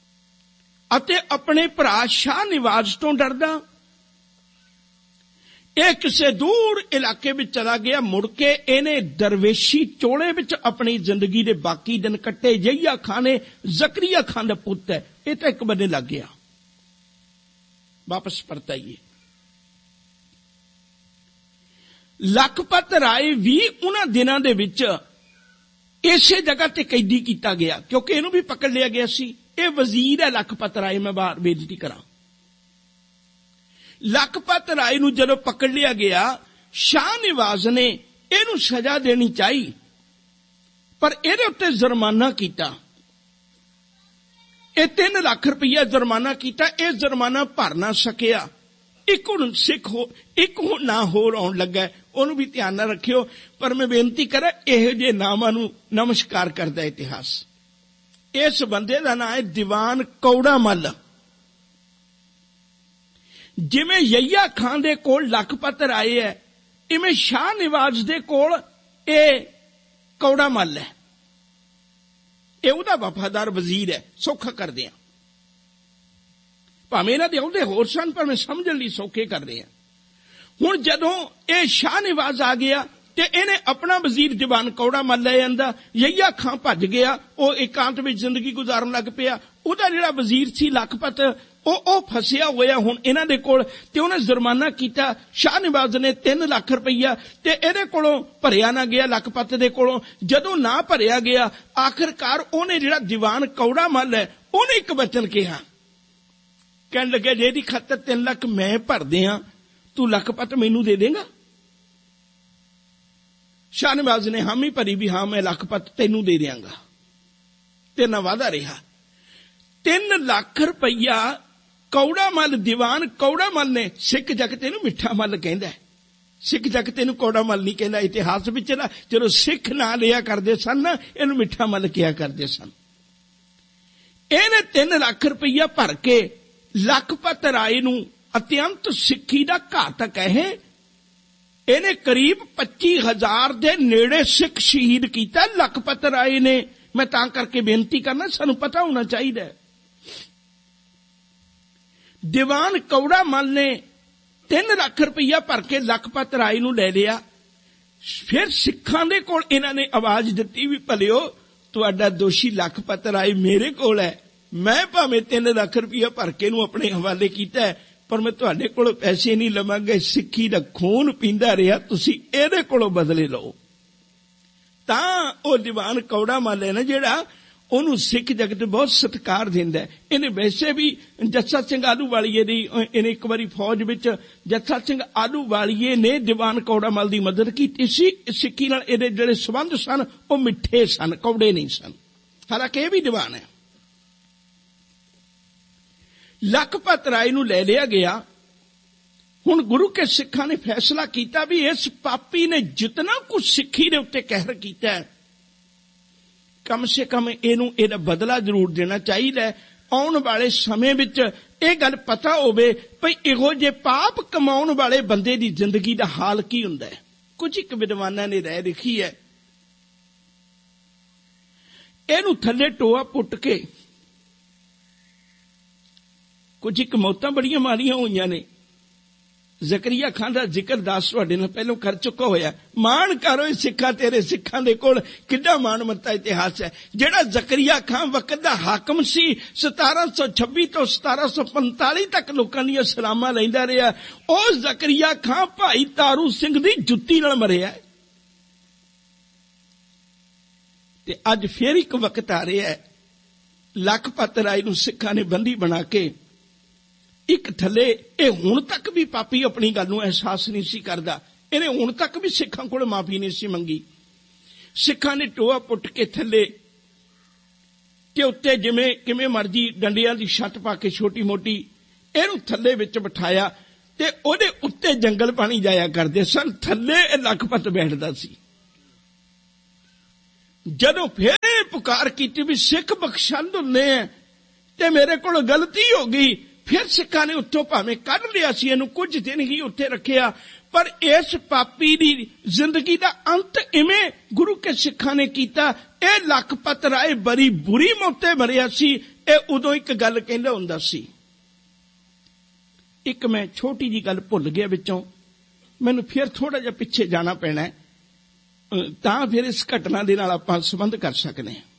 अते अपने भरा शाह निवाज तो डरदा। ਇਹ ਕਿਸੇ ਦੂਰ ਇਲਾਕੇ ਵਿੱਚ ਚਲਾ ਗਿਆ। ਮੁੜ ਕੇ ਇਹਨੇ ਦਰਵੇਸ਼ੀ ਚੋਲੇ ਵਿੱਚ ਆਪਣੀ ਜ਼ਿੰਦਗੀ ਦੇ ਬਾਕੀ ਦਿਨ ਕੱਟੇ। ਯਹੀਆ ਖਾਨ ਨੇ ਜ਼ਕਰੀਆ ਖਾਨ ਦਾ ਪੁੱਤ ਹੈ, ਇਹ ਤਾਂ ਇੱਕ ਬੰਨੇ ਲੱਗ ਗਿਆ। ਵਾਪਸ ਪਰਤ ਆਈਏ। ਲਖਪਤ ਰਾਏ ਵੀ ਉਹਨਾਂ ਦਿਨਾਂ ਦੇ ਵਿੱਚ ਇਸੇ ਜਗ੍ਹਾ ਤੇ ਕੈਦੀ ਕੀਤਾ ਗਿਆ, ਕਿਉਂਕਿ ਇਹਨੂੰ ਵੀ ਪਕੜ ਲਿਆ ਗਿਆ ਸੀ। ਇਹ ਵਜ਼ੀਰ ਹੈ ਲਖਪਤ ਰਾਏ, ਮੈਂ ਬਾਹਰ ਬੇਨਤੀ ਕਰਾਂ। ਲਖਪਤ ਰਾਏ ਨੂੰ ਜਦੋਂ ਪਕੜ ਲਿਆ ਗਿਆ, ਸ਼ਾਹ ਨਿਵਾਜ਼ ਨੇ ਇਹਨੂੰ ਸਜ਼ਾ ਦੇਣੀ ਚਾਹੀ, ਪਰ ਇਹਦੇ ਉੱਤੇ ਜੁਰਮਾਨਾ ਕੀਤਾ। ਇਹ 3 ਲੱਖ ਰੁਪਈਆ ਜੁਰਮਾਨਾ ਕੀਤਾ। ਇਹ ਜੁਰਮਾਨਾ ਭਰ ਨਾ ਸਕਿਆ। ਇੱਕ ਹੁਣ ਨਾ ਹੋਰ ਆਉਣ ਲੱਗਾ, ਉਹਨੂੰ ਵੀ ਧਿਆਨ ਨਾਲ ਰੱਖਿਓ। ਪਰ ਮੈਂ ਬੇਨਤੀ ਕਰਾਂ, ਇਹੋ ਜਿਹੇ ਨਾਮਾਂ ਨੂੰ ਨਮਸਕਾਰ ਕਰਦਾ ਇਤਿਹਾਸ। ਇਸ ਬੰਦੇ ਦਾ ਨਾਂ ਹੈ ਦੀਵਾਨ ਕੌੜਾ ਮੱਲ। ਜਿਵੇਂ ਯਹੀਆ ਖਾਨ ਦੇ ਕੋਲ ਲਖਪਤ ਰਾਏ ਹੈ, ਇਵੇਂ ਸ਼ਾਹ ਨਿਵਾਜ਼ ਦੇ ਕੋਲ ਇਹ ਕੌੜਾ ਮੱਲ ਹੈ। ਇਹ ਉਹਦਾ ਵਫਾਦਾਰ ਵਜ਼ੀਰ ਹੈ। ਸੌਖਾ ਕਰਦੇ ਆ, ਭਾਵੇਂ ਇਹਨਾਂ ਦੇ ਅਹੁਦੇ ਹੋਰ ਸਨ, ਪਰ ਮੈਂ ਸਮਝਣ ਲਈ ਸੌਖੇ ਕਰ ਰਹੇ ਹਾਂ। ਹੁਣ ਜਦੋਂ ਇਹ ਸ਼ਾਹ ਨਿਵਾਜ਼ ਆ ਗਿਆ ਤੇ ਇਹਨੇ ਆਪਣਾ ਵਜ਼ੀਰ ਦੀਵਾਨ ਕੌੜਾ ਮੱਲ ਲੈ ਜਾਂਦਾ। ਯਹੀਆ ਖਾਨ ਭੱਜ ਗਿਆ, ਉਹ ਇਕਾਂਤ ਵਿੱਚ ਜ਼ਿੰਦਗੀ ਗੁਜ਼ਾਰਨ ਲੱਗ ਪਿਆ। ਉਹਦਾ ਜਿਹੜਾ ਵਜ਼ੀਰ ਸੀ ਲਖਪਤ, ਉਹ ਫਸਿਆ ਹੋਇਆ ਹੁਣ ਇਹਨਾਂ ਦੇ ਕੋਲ, ਤੇ ਉਹਨੇ ਜੁਰਮਾਨਾ ਕੀਤਾ। ਸ਼ਾਹ ਨਿਵਾਜ਼ ਨੇ 3 ਲੱਖ ਰੁਪਈਆ ਤੇ ਇਹਦੇ ਕੋਲੋਂ ਭਰਿਆ ਨਾ ਗਿਆ, ਲਖਪਤ ਦੇ ਕੋਲੋਂ। ਜਦੋਂ ਨਾ ਭਰਿਆ ਗਿਆ, ਆਖਿਰਕਾਰ ਉਹਨੇ ਜਿਹੜਾ ਦੀਵਾਨ ਕੌੜਾ ਮੱਲ ਹੈ, ਉਹਨੇ ਇੱਕ ਵਚਨ ਕਿਹਾ। ਕਹਿਣ ਲੱਗੇ, ਜਿਹਦੀ ਖਾਤਰ 3 ਲੱਖ ਮੈਂ ਭਰਦੇ ਹਾਂ, ਤੂੰ ਲਖਪਤ ਮੈਨੂੰ ਦੇ ਦੇਂਗਾ? ਸ਼ਾਹ ਨਿਵਾਜ਼ ਨੇ ਹਾਮੀ ਭਰੀ ਵੀ ਹਾਂ, ਮੈਂ ਲਖਪਤ ਤੈਨੂੰ ਦੇ ਦਿਆਂਗਾ। ਤੇ ਨਾ ਵਾਅਦਾ ਰਿਹਾ। 3 ਲੱਖ ਰੁਪਈਆ ਕੌੜਾ ਮੱਲ, ਦੀਵਾਨ ਕੌੜਾ ਮੱਲ ਨੇ, ਸਿੱਖ ਜਗਤ ਇਹਨੂੰ ਮਿੱਠਾ ਮੱਲ ਕਹਿੰਦਾ, ਸਿੱਖ ਜਗਤ ਇਹਨੂੰ ਕੌੜਾ ਮੱਲ ਨਹੀਂ ਕਹਿੰਦਾ। ਇਤਿਹਾਸ ਵਿੱਚ ਨਾ ਜਦੋਂ ਸਿੱਖ ਨਾਂ ਲਿਆ ਕਰਦੇ ਸਨ ਨਾ, ਇਹਨੂੰ ਮਿੱਠਾ ਮੱਲ ਕਿਹਾ ਕਰਦੇ ਸਨ। ਇਹਨੇ 3 ਲੱਖ ਰੁਪਈਆ ਭਰ ਕੇ ਲਖਪਤ ਰਾਏ ਨੂੰ, ਅਤਿਅੰਤ ਸਿੱਖੀ ਦਾ ਘਾਤਕ ਹੈ, ਇਹਨੇ ਕਰੀਬ 25,000 ਦੇ ਨੇੜੇ ਸਿੱਖ ਸ਼ਹੀਦ ਕੀਤਾ ਲਖਪਤ ਰਾਏ ਨੇ। ਮੈਂ ਤਾਂ ਕਰਕੇ ਬੇਨਤੀ ਕਰਨਾ, ਸਾਨੂੰ ਪਤਾ ਹੋਣਾ ਚਾਹੀਦਾ ਹੈ। ਦੀਵਾਨ ਕੌੜਾ ਮੱਲ ਨੇ 3 ਲੱਖ ਰੁਪਈਆ ਭਰ ਕੇ ਲਖਪਤ ਰਾਏ ਨੂੰ ਲੈ ਲਿਆ। ਫਿਰ ਸਿੱਖਾਂ ਦੇ ਕੋਲ ਇਹਨਾਂ ਨੇ ਆਵਾਜ਼ ਦਿੱਤੀ ਵੀ ਭਲਿਓ, ਤੁਹਾਡਾ ਦੋਸ਼ੀ ਲਖਪਤ ਰਾਏ ਮੇਰੇ ਕੋਲ ਹੈ। ਮੈਂ ਭਾਵੇਂ 3 ਲੱਖ ਰੁਪਈਆ ਭਰ ਕੇ ਨੂੰ ਆਪਣੇ ਹਵਾਲੇ ਕੀਤਾ ਹੈ, ਪਰ ਮੈਂ ਤੁਹਾਡੇ ਕੋਲੋਂ ਪੈਸੇ ਨਹੀਂ ਲਵਾਂਗਾ। ਸਿੱਖੀ ਦਾ ਖੂਨ ਪੀਂਦਾ ਰਿਹਾ, ਤੁਸੀਂ ਇਹਦੇ ਕੋਲੋਂ ਬਦਲੇ ਲਓ। ਤਾਂ ਉਹ ਦੀਵਾਨ ਕੌੜਾ ਮੱਲ ਹੈ ਨਾ ਜਿਹੜਾ, ਉਹਨੂੰ ਸਿੱਖ ਜਗਤ ਬਹੁਤ ਸਤਿਕਾਰ ਦਿੰਦਾ। ਇਹਨੇ ਵੈਸੇ ਵੀ ਜੱਸਾ ਸਿੰਘ ਆਹਲੂਵਾਲੀਏ ਦੀ, ਇਹਨੇ ਇੱਕ ਵਾਰੀ ਫੌਜ ਵਿੱਚ ਜੱਸਾ ਸਿੰਘ ਆਹਲੂਵਾਲੀਏ ਨੇ ਦੀਵਾਨ ਕੌੜਾ ਮੱਲ ਦੀ ਮਦਦ ਕੀਤੀ ਸੀ। ਸਿੱਖੀ ਨਾਲ ਇਹਦੇ ਜਿਹੜੇ ਸੰਬੰਧ ਸਨ ਉਹ ਮਿੱਠੇ ਸਨ, ਕੌੜੇ ਨਹੀਂ ਸਨ। ਹਾਲਾਂਕਿ ਇਹ ਵੀ ਦੀਵਾਨ ਹੈ। ਲਖਪਤ ਰਾਏ ਨੂੰ ਲੈ ਲਿਆ ਗਿਆ। ਹੁਣ ਗੁਰੂ ਕੇ ਸਿੱਖਾਂ ਨੇ ਫੈਸਲਾ ਕੀਤਾ ਵੀ ਇਸ ਪਾਪੀ ਨੇ ਜਿਤਨਾ ਕੁਝ ਸਿੱਖੀ ਦੇ ਉੱਤੇ ਕਹਿਰ ਕੀਤਾ ਹੈ, ਕਮ ਸੇ ਕਮ ਇਹਨੂੰ ਇਹਦਾ ਬਦਲਾ ਜ਼ਰੂਰ ਦੇਣਾ ਚਾਹੀਦਾ ਹੈ। ਆਉਣ ਵਾਲੇ ਸਮੇਂ ਵਿੱਚ ਇਹ ਗੱਲ ਪਤਾ ਹੋਵੇ ਭਈ ਇਹੋ ਜਿਹੇ ਪਾਪ ਕਮਾਉਣ ਵਾਲੇ ਬੰਦੇ ਦੀ ਜ਼ਿੰਦਗੀ ਦਾ ਹਾਲ ਕੀ ਹੁੰਦਾ ਹੈ। ਕੁਝ ਇੱਕ ਵਿਦਵਾਨਾਂ ਨੇ ਰਾਏ ਲਿਖੀ ਹੈ, ਇਹਨੂੰ ਥੱਲੇ ਟੋਆ ਪੁੱਟ ਕੇ, ਕੁਝ ਇੱਕ ਮੌਤਾਂ ਬੜੀਆਂ ਮਾਰੀਆਂ ਹੋਈਆਂ ਨੇ। ਜ਼ਕਰੀਆ ਖਾਨ ਦਾ ਜ਼ਿਕਰ ਦਾਸ ਤੁਹਾਡੇ ਨਾਲ ਪਹਿਲਾਂ ਕਰ ਚੁੱਕਾ ਹੋਇਆ। ਮਾਣ ਕਰੋ ਸਿੱਖਾਂ, ਤੇਰੇ ਸਿੱਖਾਂ ਦੇ ਕੋਲ ਕਿੱਡਾ ਮਾਣਮੱਤਾ ਇਤਿਹਾਸ ਹੈ। ਜਿਹੜਾ ਜ਼ਕਰੀਆ ਖਾਨ ਵਕਤ ਦਾ ਹਾਕਮ ਸੀ, 1726 ਤੋਂ 1745 ਤੱਕ ਲੋਕਾਂ ਦੀਆਂ ਸਲਾਮਾਂ ਲੈਂਦਾ ਰਿਹਾ। ਉਹ ਜ਼ਕਰੀਆ ਖਾਨ ਭਾਈ ਤਾਰੂ ਸਿੰਘ ਦੀ ਜੁੱਤੀ ਨਾਲ ਮਰਿਆ। ਤੇ ਅੱਜ ਫੇਰ ਇੱਕ ਵਕਤ ਆ ਰਿਹਾ ਹੈ, ਲਖਪਤ ਰਾਏ ਨੂੰ ਸਿੱਖਾਂ ਨੇ ਬੰਦੀ ਬਣਾ ਕੇ ਇੱਕ ਥੱਲੇ, ਇਹ ਹੁਣ ਤੱਕ ਵੀ ਪਾਪੀ ਆਪਣੀ ਗੱਲ ਨੂੰ ਅਹਿਸਾਸ ਨਹੀਂ ਸੀ ਕਰਦਾ। ਇਹਨੇ ਹੁਣ ਤੱਕ ਵੀ ਸਿੱਖਾਂ ਕੋਲ ਮਾਫੀ ਨਹੀਂ ਸੀ ਮੰਗੀ। ਸਿੱਖਾਂ ਨੇ ਟੋਆ ਪੁੱਟ ਕੇ ਥੱਲੇ ਤੇ ਉੱਤੇ ਜਿਵੇਂ ਕਿਵੇਂ ਮਰਜੀ ਡੰਡਿਆਂ ਦੀ ਛੱਤ ਪਾ ਕੇ ਛੋਟੀ ਮੋਟੀ ਇਹਨੂੰ ਥੱਲੇ ਵਿੱਚ ਬਿਠਾਇਆ ਤੇ ਉਹਦੇ ਉੱਤੇ ਜੰਗਲ ਪਾਣੀ ਜਾਇਆ ਕਰਦੇ ਸਨ। ਥੱਲੇ ਇਹ ਲਖਪਤ ਬੈਠਦਾ ਸੀ। ਜਦੋਂ ਫਿਰ ਪੁਕਾਰ ਕੀਤੀ ਵੀ ਸਿੱਖ ਬਖਸ਼ੰਦ ਹੁੰਦੇ ਆ ਤੇ ਮੇਰੇ ਕੋਲ ਗਲਤੀ ਹੋ ਗਈ, ਫਿਰ ਸਿੱਖਾਂ ਨੇ ਉੱਥੋਂ ਭਾਵੇਂ ਕੱਢ ਲਿਆ ਸੀ, ਇਹਨੂੰ ਕੁਝ ਦਿਨ ਹੀ ਉੱਥੇ ਰੱਖਿਆ, ਪਰ ਇਸ ਪਾਪੀ ਦੀ ਜ਼ਿੰਦਗੀ ਦਾ ਅੰਤ ਇਵੇਂ ਗੁਰੂ ਕੇ ਸਿੱਖਾਂ ਨੇ ਕੀਤਾ। ਇਹ ਲਖਪਤ ਰਾਏ ਬੜੀ ਬੁਰੀ ਮੌਤੇ ਮਰਿਆ ਸੀ। ਇਹ ਉਦੋਂ ਇੱਕ ਗੱਲ ਕਹਿੰਦਾ ਹੁੰਦਾ ਸੀ, ਇੱਕ ਮੈਂ ਛੋਟੀ ਜੀ ਗੱਲ ਭੁੱਲ ਗਿਆ ਵਿੱਚੋਂ, ਮੈਨੂੰ ਫਿਰ ਥੋੜਾ ਜਿਹਾ ਪਿੱਛੇ ਜਾਣਾ ਪੈਣਾ ਤਾਂ ਫਿਰ ਇਸ ਘਟਨਾ ਦੇ ਨਾਲ ਆਪਾਂ ਸੰਬੰਧ ਕਰ ਸਕਦੇ ਹਾਂ।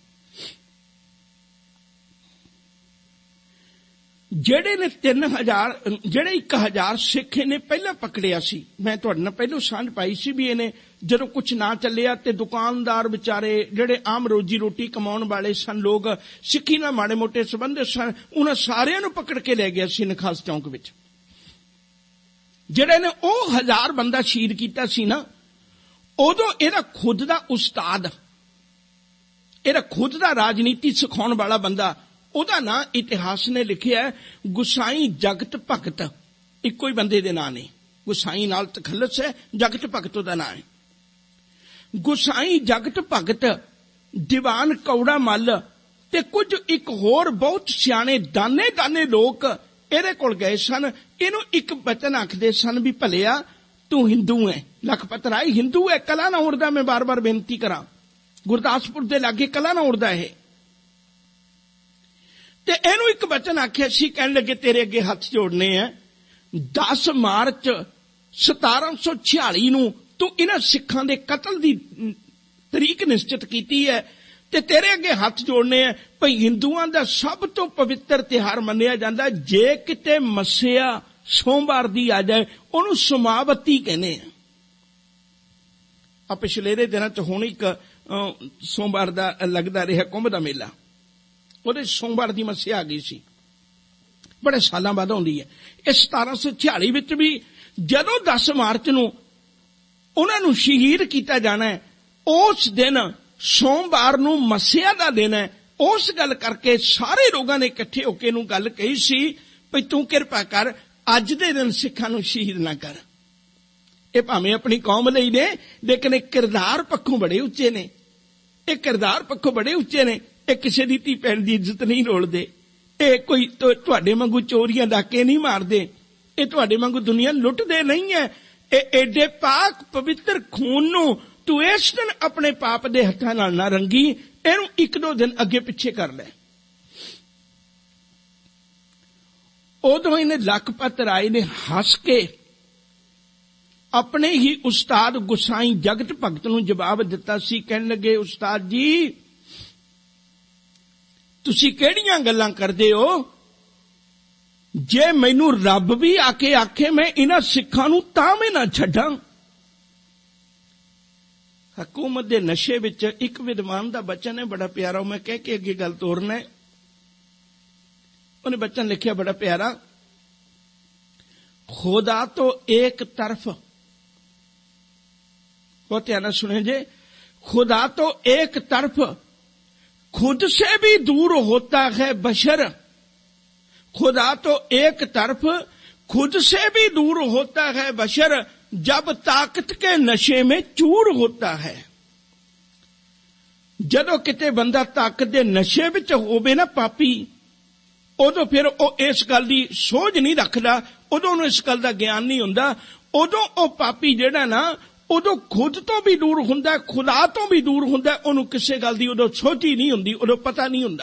ਜਿਹੜੇ ਨੇ 3000 ਜਿਹੜੇ 1000 ਸਿੱਖ ਨੇ ਪਹਿਲਾਂ ਪਕੜਿਆ ਸੀ, ਮੈਂ ਤੁਹਾਡੇ ਨਾਲ ਪਹਿਲਾਂ ਸਾਂਝ ਪਾਈ ਸੀ ਵੀ ਇਹਨੇ ਜਦੋਂ ਕੁਝ ਨਾ ਚੱਲਿਆ ਤੇ ਦੁਕਾਨਦਾਰ ਵਿਚਾਰੇ ਜਿਹੜੇ ਆਮ ਰੋਜੀ ਰੋਟੀ ਕਮਾਉਣ ਵਾਲੇ ਸਨ, ਲੋਕ ਸਿੱਖੀ ਨਾਲ ਮਾੜੇ ਮੋਟੇ ਸੰਬੰਧ ਸਨ, ਉਹਨਾਂ ਸਾਰਿਆਂ ਨੂੰ ਪਕੜ ਕੇ ਲੈ ਗਿਆ ਸੀ ਨਖਾਸ ਚੌਂਕ ਵਿੱਚ। ਜਿਹੜੇ ਨੇ ਉਹ 1000 ਬੰਦਾ ਸ਼ਹੀਦ ਕੀਤਾ ਸੀ ਨਾ, ਉਦੋਂ ਇਹਦਾ ਖੁਦ ਦਾ ਉਸਤਾਦ, ਇਹਦਾ ਖੁਦ ਦਾ ਰਾਜਨੀਤੀ ਸਿਖਾਉਣ ਵਾਲਾ ਬੰਦਾ, ਉਹਦਾ ਨਾਂ ਇਤਿਹਾਸ ਨੇ ਲਿਖਿਆ ਗੁਸਾਈ ਜਗਤ ਭਗਤ। ਇੱਕੋ ਹੀ ਬੰਦੇ ਦੇ ਨਾਂ ਨੇ, ਗੁਸਾਈ ਨਾਲ ਤਖੱਲਸ ਹੈ, ਜਗਤ ਭਗਤ ਉਹਦਾ ਨਾਂ ਹੈ। ਗੁਸਾਈ ਜਗਤ ਭਗਤ, ਦੀਵਾਨ ਕੌੜਾ ਮੱਲ ਤੇ ਕੁਝ ਇੱਕ ਹੋਰ ਬਹੁਤ ਸਿਆਣੇ ਦਾਨੇ ਲੋਕ ਇਹਦੇ ਕੋਲ ਗਏ ਸਨ। ਇਹਨੂੰ ਇੱਕ ਬਚਨ ਆਖਦੇ ਸਨ ਵੀ ਭਲਿਆ ਤੂੰ ਹਿੰਦੂ ਹੈ, ਲਖਪਤ ਰਾਏ ਹਿੰਦੂ ਹੈ, ਕਲਾਨੌਰ ਦਾ। ਮੈਂ ਬਾਰ-ਬਾਰ ਬੇਨਤੀ ਕਰਾਂ, ਗੁਰਦਾਸਪੁਰ ਦੇ ਲਾਗੇ ਕਲਾਨੌਰ ਦਾ ਇਹ। ਤੇ ਇਹਨੂੰ ਇੱਕ ਬਚਨ ਆਖਿਆ ਸੀ, ਕਹਿਣ ਲੱਗੇ ਤੇਰੇ ਅੱਗੇ ਹੱਥ ਜੋੜਨੇ ਆ, 10 ਮਾਰਚ 1746 ਨੂੰ ਤੂੰ ਇਹਨਾਂ ਸਿੱਖਾਂ ਦੇ ਕਤਲ ਦੀ ਤਰੀਕ ਨਿਸ਼ਚਿਤ ਕੀਤੀ ਹੈ ਤੇ ਤੇਰੇ ਅੱਗੇ ਹੱਥ ਜੋੜਨੇ ਆ। ਭਈ ਹਿੰਦੂਆਂ ਦਾ ਸਭ ਤੋਂ ਪਵਿੱਤਰ ਤਿਉਹਾਰ ਮੰਨਿਆ ਜਾਂਦਾ, ਜੇ ਕਿਤੇ ਮੱਸਿਆ ਸੋਮਵਾਰ ਦੀ ਆ ਜਾਏ ਉਹਨੂੰ ਸਮਾਵਤੀ ਕਹਿੰਦੇ ਆ। ਆ ਪਿਛਲੇ ਦੇ ਦਿਨਾਂ 'ਚ ਹੁਣ ਇੱਕ ਸੋਮਵਾਰ ਦਾ ਲੱਗਦਾ ਰਿਹਾ ਕੁੰਭ ਦਾ ਮੇਲਾ, ਉਹਦੇ ਸੋਮਵਾਰ ਦੀ ਮੱਸਿਆ ਆ ਗਈ ਸੀ, ਬੜੇ ਸਾਲਾਂ ਬਾਅਦ ਆਉਂਦੀ ਹੈ। ਇਹ 1746 ਵਿੱਚ ਵੀ ਜਦੋਂ 10 ਮਾਰਚ ਨੂੰ ਉਹਨਾਂ ਨੂੰ ਸ਼ਹੀਦ ਕੀਤਾ ਜਾਣਾ ਹੈ, ਉਸ ਦਿਨ ਸੋਮਵਾਰ ਨੂੰ ਮੱਸਿਆ ਦਾ ਦਿਨ ਹੈ। ਉਸ ਗੱਲ ਕਰਕੇ ਸਾਰੇ ਲੋਕਾਂ ਨੇ ਇਕੱਠੇ ਹੋ ਕੇ ਇਹਨੂੰ ਗੱਲ ਕਹੀ ਸੀ ਵੀ ਤੂੰ ਕਿਰਪਾ ਕਰ ਅੱਜ ਦੇ ਦਿਨ ਸਿੱਖਾਂ ਨੂੰ ਸ਼ਹੀਦ ਨਾ ਕਰ। ਇਹ ਭਾਵੇਂ ਆਪਣੀ ਕੌਮ ਲਈ ਨੇ, ਲੇਕਿਨ ਇਹ ਕਿਰਦਾਰ ਪੱਖੋਂ ਬੜੇ ਉੱਚੇ ਨੇ, ਇਹ ਕਿਰਦਾਰ ਪੱਖੋਂ ਬੜੇ ਉੱਚੇ ਨੇ। ਇਹ ਕਿਸੇ ਦੀ ਧੀ ਭੈਣ ਦੀ ਇੱਜ਼ਤ ਨਹੀਂ ਰੋਲਦੇ, ਇਹ ਕੋਈ ਤੁਹਾਡੇ ਵਾਂਗੂ ਚੋਰੀਆਂ ਡਾਕੇ ਨਹੀਂ ਮਾਰਦੇ, ਇਹ ਤੁਹਾਡੇ ਵਾਂਗੂ ਦੁਨੀਆ ਲੁੱਟਦੇ ਨਹੀਂ ਹੈ। ਇਹ ਏਡੇ ਪਾਕ ਪਵਿੱਤਰ ਖੂਨ ਨੂੰ ਤੂੰ ਇਸ ਦਿਨ ਆਪਣੇ ਪਾਪ ਦੇ ਹੱਥਾਂ ਨਾਲ ਨਾ ਰੰਗੀ, ਇਹਨੂੰ 1-2 ਦਿਨ ਅੱਗੇ ਪਿੱਛੇ ਕਰ ਲੈ। ਉਦੋਂ ਇਹਨੇ ਲਖਪਤ ਰਾਏ ਨੇ ਹੱਸ ਕੇ ਆਪਣੇ ਹੀ ਉਸਤਾਦ ਗੁਸਾਈ ਜਗਤ ਭਗਤ ਨੂੰ ਜਵਾਬ ਦਿੱਤਾ ਸੀ। ਕਹਿਣ ਲੱਗੇ ਉਸਤਾਦ ਜੀ ਤੁਸੀਂ ਕਿਹੜੀਆਂ ਗੱਲਾਂ ਕਰਦੇ ਹੋ? ਜੇ ਮੈਨੂੰ ਰੱਬ ਵੀ ਆ ਕੇ ਆਖੇ ਮੈਂ ਇਹਨਾਂ ਸਿੱਖਾਂ ਨੂੰ ਤਾਂ ਵੀ ਨਾ ਛੱਡਾਂ। ਹਕੂਮਤ ਦੇ ਨਸ਼ੇ ਵਿੱਚ ਇੱਕ ਵਿਦਵਾਨ ਦਾ ਬਚਨ ਹੈ ਬੜਾ ਪਿਆਰਾ, ਮੈਂ ਕਹਿ ਕੇ ਅੱਗੇ ਗੱਲ ਤੋਰਨਾ ਹੈ। ਉਹਨੇ ਬਚਨ ਲਿਖਿਆ ਬੜਾ ਪਿਆਰਾ, खुदा तो एक तरफ, बहुत ध्यान सुने जे, खुदा तो एक तरफ खुद से भी दूर होता है बशर, खुदा तो एक तरफ खुद से भी दूर होता है बशर, जब ताकत के नशे में चूर होता है। जदों किते बंदा ताकत दे नशे विच होवे ना पापी, उदों फिर वो इस गल दी सोच नहीं रखदा, उदों उहनूं इस गल दा ज्ञान नहीं हुंदा। उदों वो पापी जिहड़ा ना उदों खुद तो भी दूर हुंदा, खुदा तो भी दूर हुंदा, उहनूं किसे गल दी उदों सोच ही नहीं हुंदी, उदों पता नहीं हुंदा।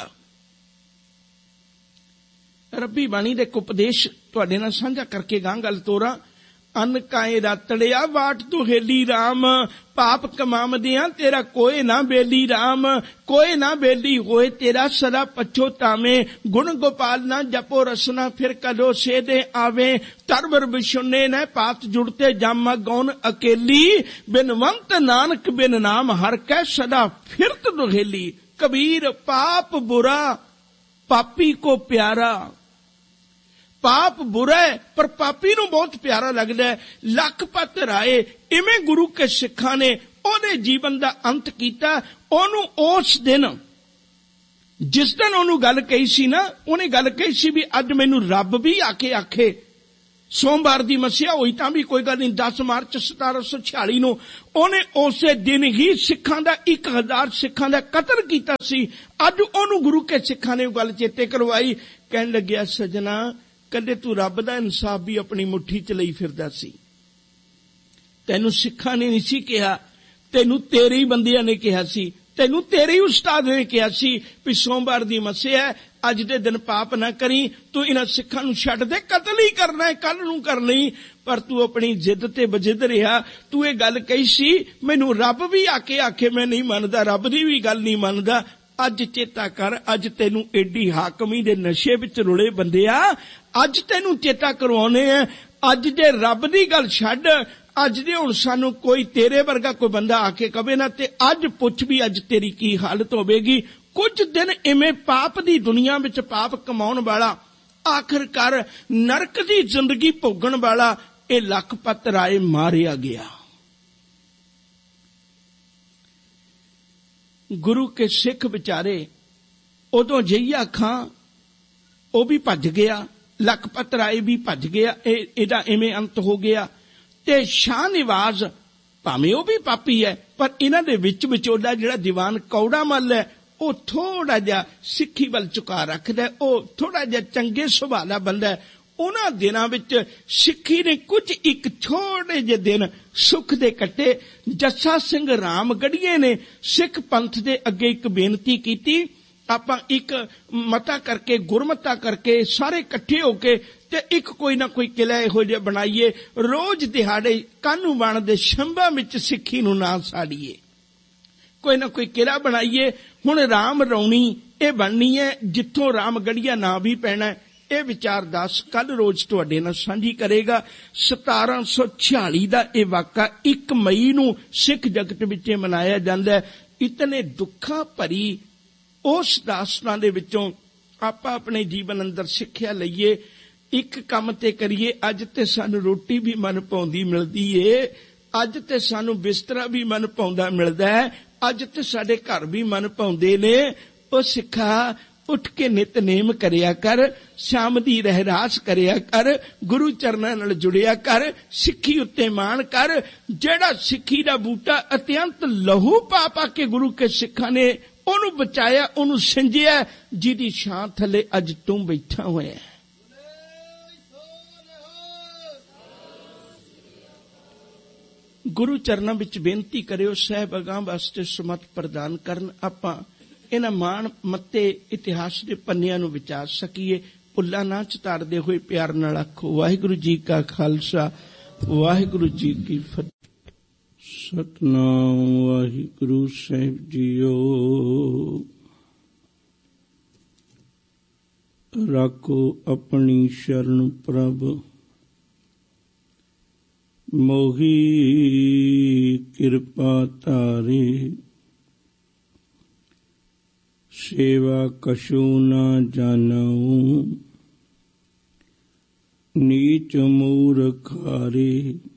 रब्बी बाणी दे उपदेश तुहाडे नाल साझा करके गां गल तोरा। अन काए रातड़िया वाट तू हेली राम, पाप कमावदियां तेरा कोई ना बेली राम, कोई ना बेली होए तेरा सदा पछोतावे, गुण गोपाल ना जपो रसना फिर कदो से दे आवे, तरवर बिशुने न पात जुड़ते जामा गौन अकेली, बिनवंत नानक बिन नाम हर कै सदा फिरत दुहेली। कबीर पाप बुरा पापी को प्यारा, पाप बुरा है पर पापी नूं बहुत प्यारा लगदा है। लखपत राय इवें गुरु के सिखां ने ओहदे जीवन दा अंत कीता। ओनू उस दिन जिस दिन ओनू गल कही सी ना, उहने गल कही सी भी अज मैनू रब भी आके आखे सोमवार दी मसीहा होई तां भी कोई गल नहीं। 10 मार्च 1746 नूं ओहने उसे दिन ही सिखां दा 1000 सिखां दा कतल कीता सी। अज ओनू गुरु के सिखां ने गल चेते करवाई। कहण लग्या सजना कदे तू रब दा इंसाफ भी अपनी मुट्ठी च लई फिरदा सी, तैनू सिखां ने नहीं सी कहा, तैनू तेरे ही बंदियां ने कहा सी, तैनू तेरे ही उस्ताद ने कहा सी भी सोमवार दी मसीहा है, अज दे दिन पाप ना करी, तू इन्हां सिखां नू छड्ड दे, कतल ही करना है, कल नू करनी। पर तू अपनी जिद ते बजिद रहा। तू ये गल कही सी, मैनू रब भी आके आखे मैं नहीं मनदा, रब दी भी गल नहीं मनदा। अज चेता कर, अज तेनू एडी हाकमी दे नशे विच रुले बंदिया, अज तेनू चेता करवाने हैं। अज जे रब दी गल छड्ड, अज जे हुण सानू कोई तेरे वर्गा कोई बंदा आके कवे ना, ते अज पुछ भी अज तेरी की हालत होवेगी। कुछ दिन इवें पाप दी दुनिया विच पाप कमाउण वाला, आखिरकार नरक दी जिंदगी भोगण वाला ये लखपत राय मारिया गया। गुरु के सिख बेचारे उदों जईया खां वो भी भज गया, लखपत राय भी भज गया, एदा इवें अंत हो गया। ते शाह निवाज भावें वो भी पापी है, पर इन्हां दे विच विचोला जिहड़ा दीवान कौड़ा मल है, वो थोड़ा जा सिक्खी वल झुका रखदा है, वो थोड़ा जा चंगे सुभाਅ दा बंदा है। उन्हां दिनां विच सिक्खी ने कुछ एक थोड़े जे दिन सुख दे कट्टे। जस्सा सिंह रामगढ़ीए ने सिख पंथ दे अगे एक बेनती कीती, आपां एक मता करके गुरमता करके सारे इकट्ठे होके ते एक कोई ना कोई किला इहो जिहा बनाईए, रोज दिहाड़े कानू बण दे शंभा विच सिक्खी नूं ना साड़ीए, कोई ना कोई किला बनाईए। हुण राम रौणी ये बननी है, जिथों रामगढ़िया ना भी पैना है। ये विचार दास कल रोज तुहाडे नाल सांझी करेगा। 1746 दा ये वाक़ा 1 मई नूं सिख जगत विच मनाया जांदा है। इतने दुखा भरी उस दास्तां दे विचों आपां अपने जीवन अंदर सिੱਖਿਆ लईए, एक काम ते करिए। अज ते सानू रोटी भी मन पाउंदी मिलदी ए, अज ते सानू बिस्तरा भी मन पाउंदा मिलदा है, अज ते साडे घर भी मन पाउंदे ने। ओ सिखा उठ के नितनेम करिया कर, शाम दी रहरास करिया कर, गुरु चरनां नाल जुड़िया कर, सिੱਖੀ उत्ते मान कर। जेड़ा सिੱਖੀ दा बूटा अत्यंत लहू पा पा के गुरु के सिखां ने ओनू बचाया, ओनू संजिया, जिहदी छां थले अज तू बैठा होया है। गुरु चरनां विच बेनती करियो, साहिब अगां वास्ते सुमत प्रदान करन, आपां इन्हां माण मत्ते इतिहास दे पन्निਆਂ ਨੂੰ ਵਿਚਾਰ ਸਕੀਏ। ਭੁੱਲਾਂ ਨਾ ਚਤਾਰਦੇ ਹੋਏ ਪਿਆਰ ਨਾਲ ਆਖੋ, ਵਾਹਿਗੁਰੂ ਜੀ ਕਾ ਖਾਲਸਾ, ਵਾਹਿਗੁਰੂ ਜੀ ਕੀ ਫਤਿਹ। ਸਤਨਾਮ ਵਾਹਿਗੁਰੂ ਸਾਹਿਬ ਜੀਓ। ਰਾਖੋ ਆਪਣੀ ਸ਼ਰਨ ਪ੍ਰਭ, ਮੋਹੀ ਕਿਰਪਾ ਧਾਰੇ। सेवा कशु ना जानऊ, नीच मूर्ख हारे।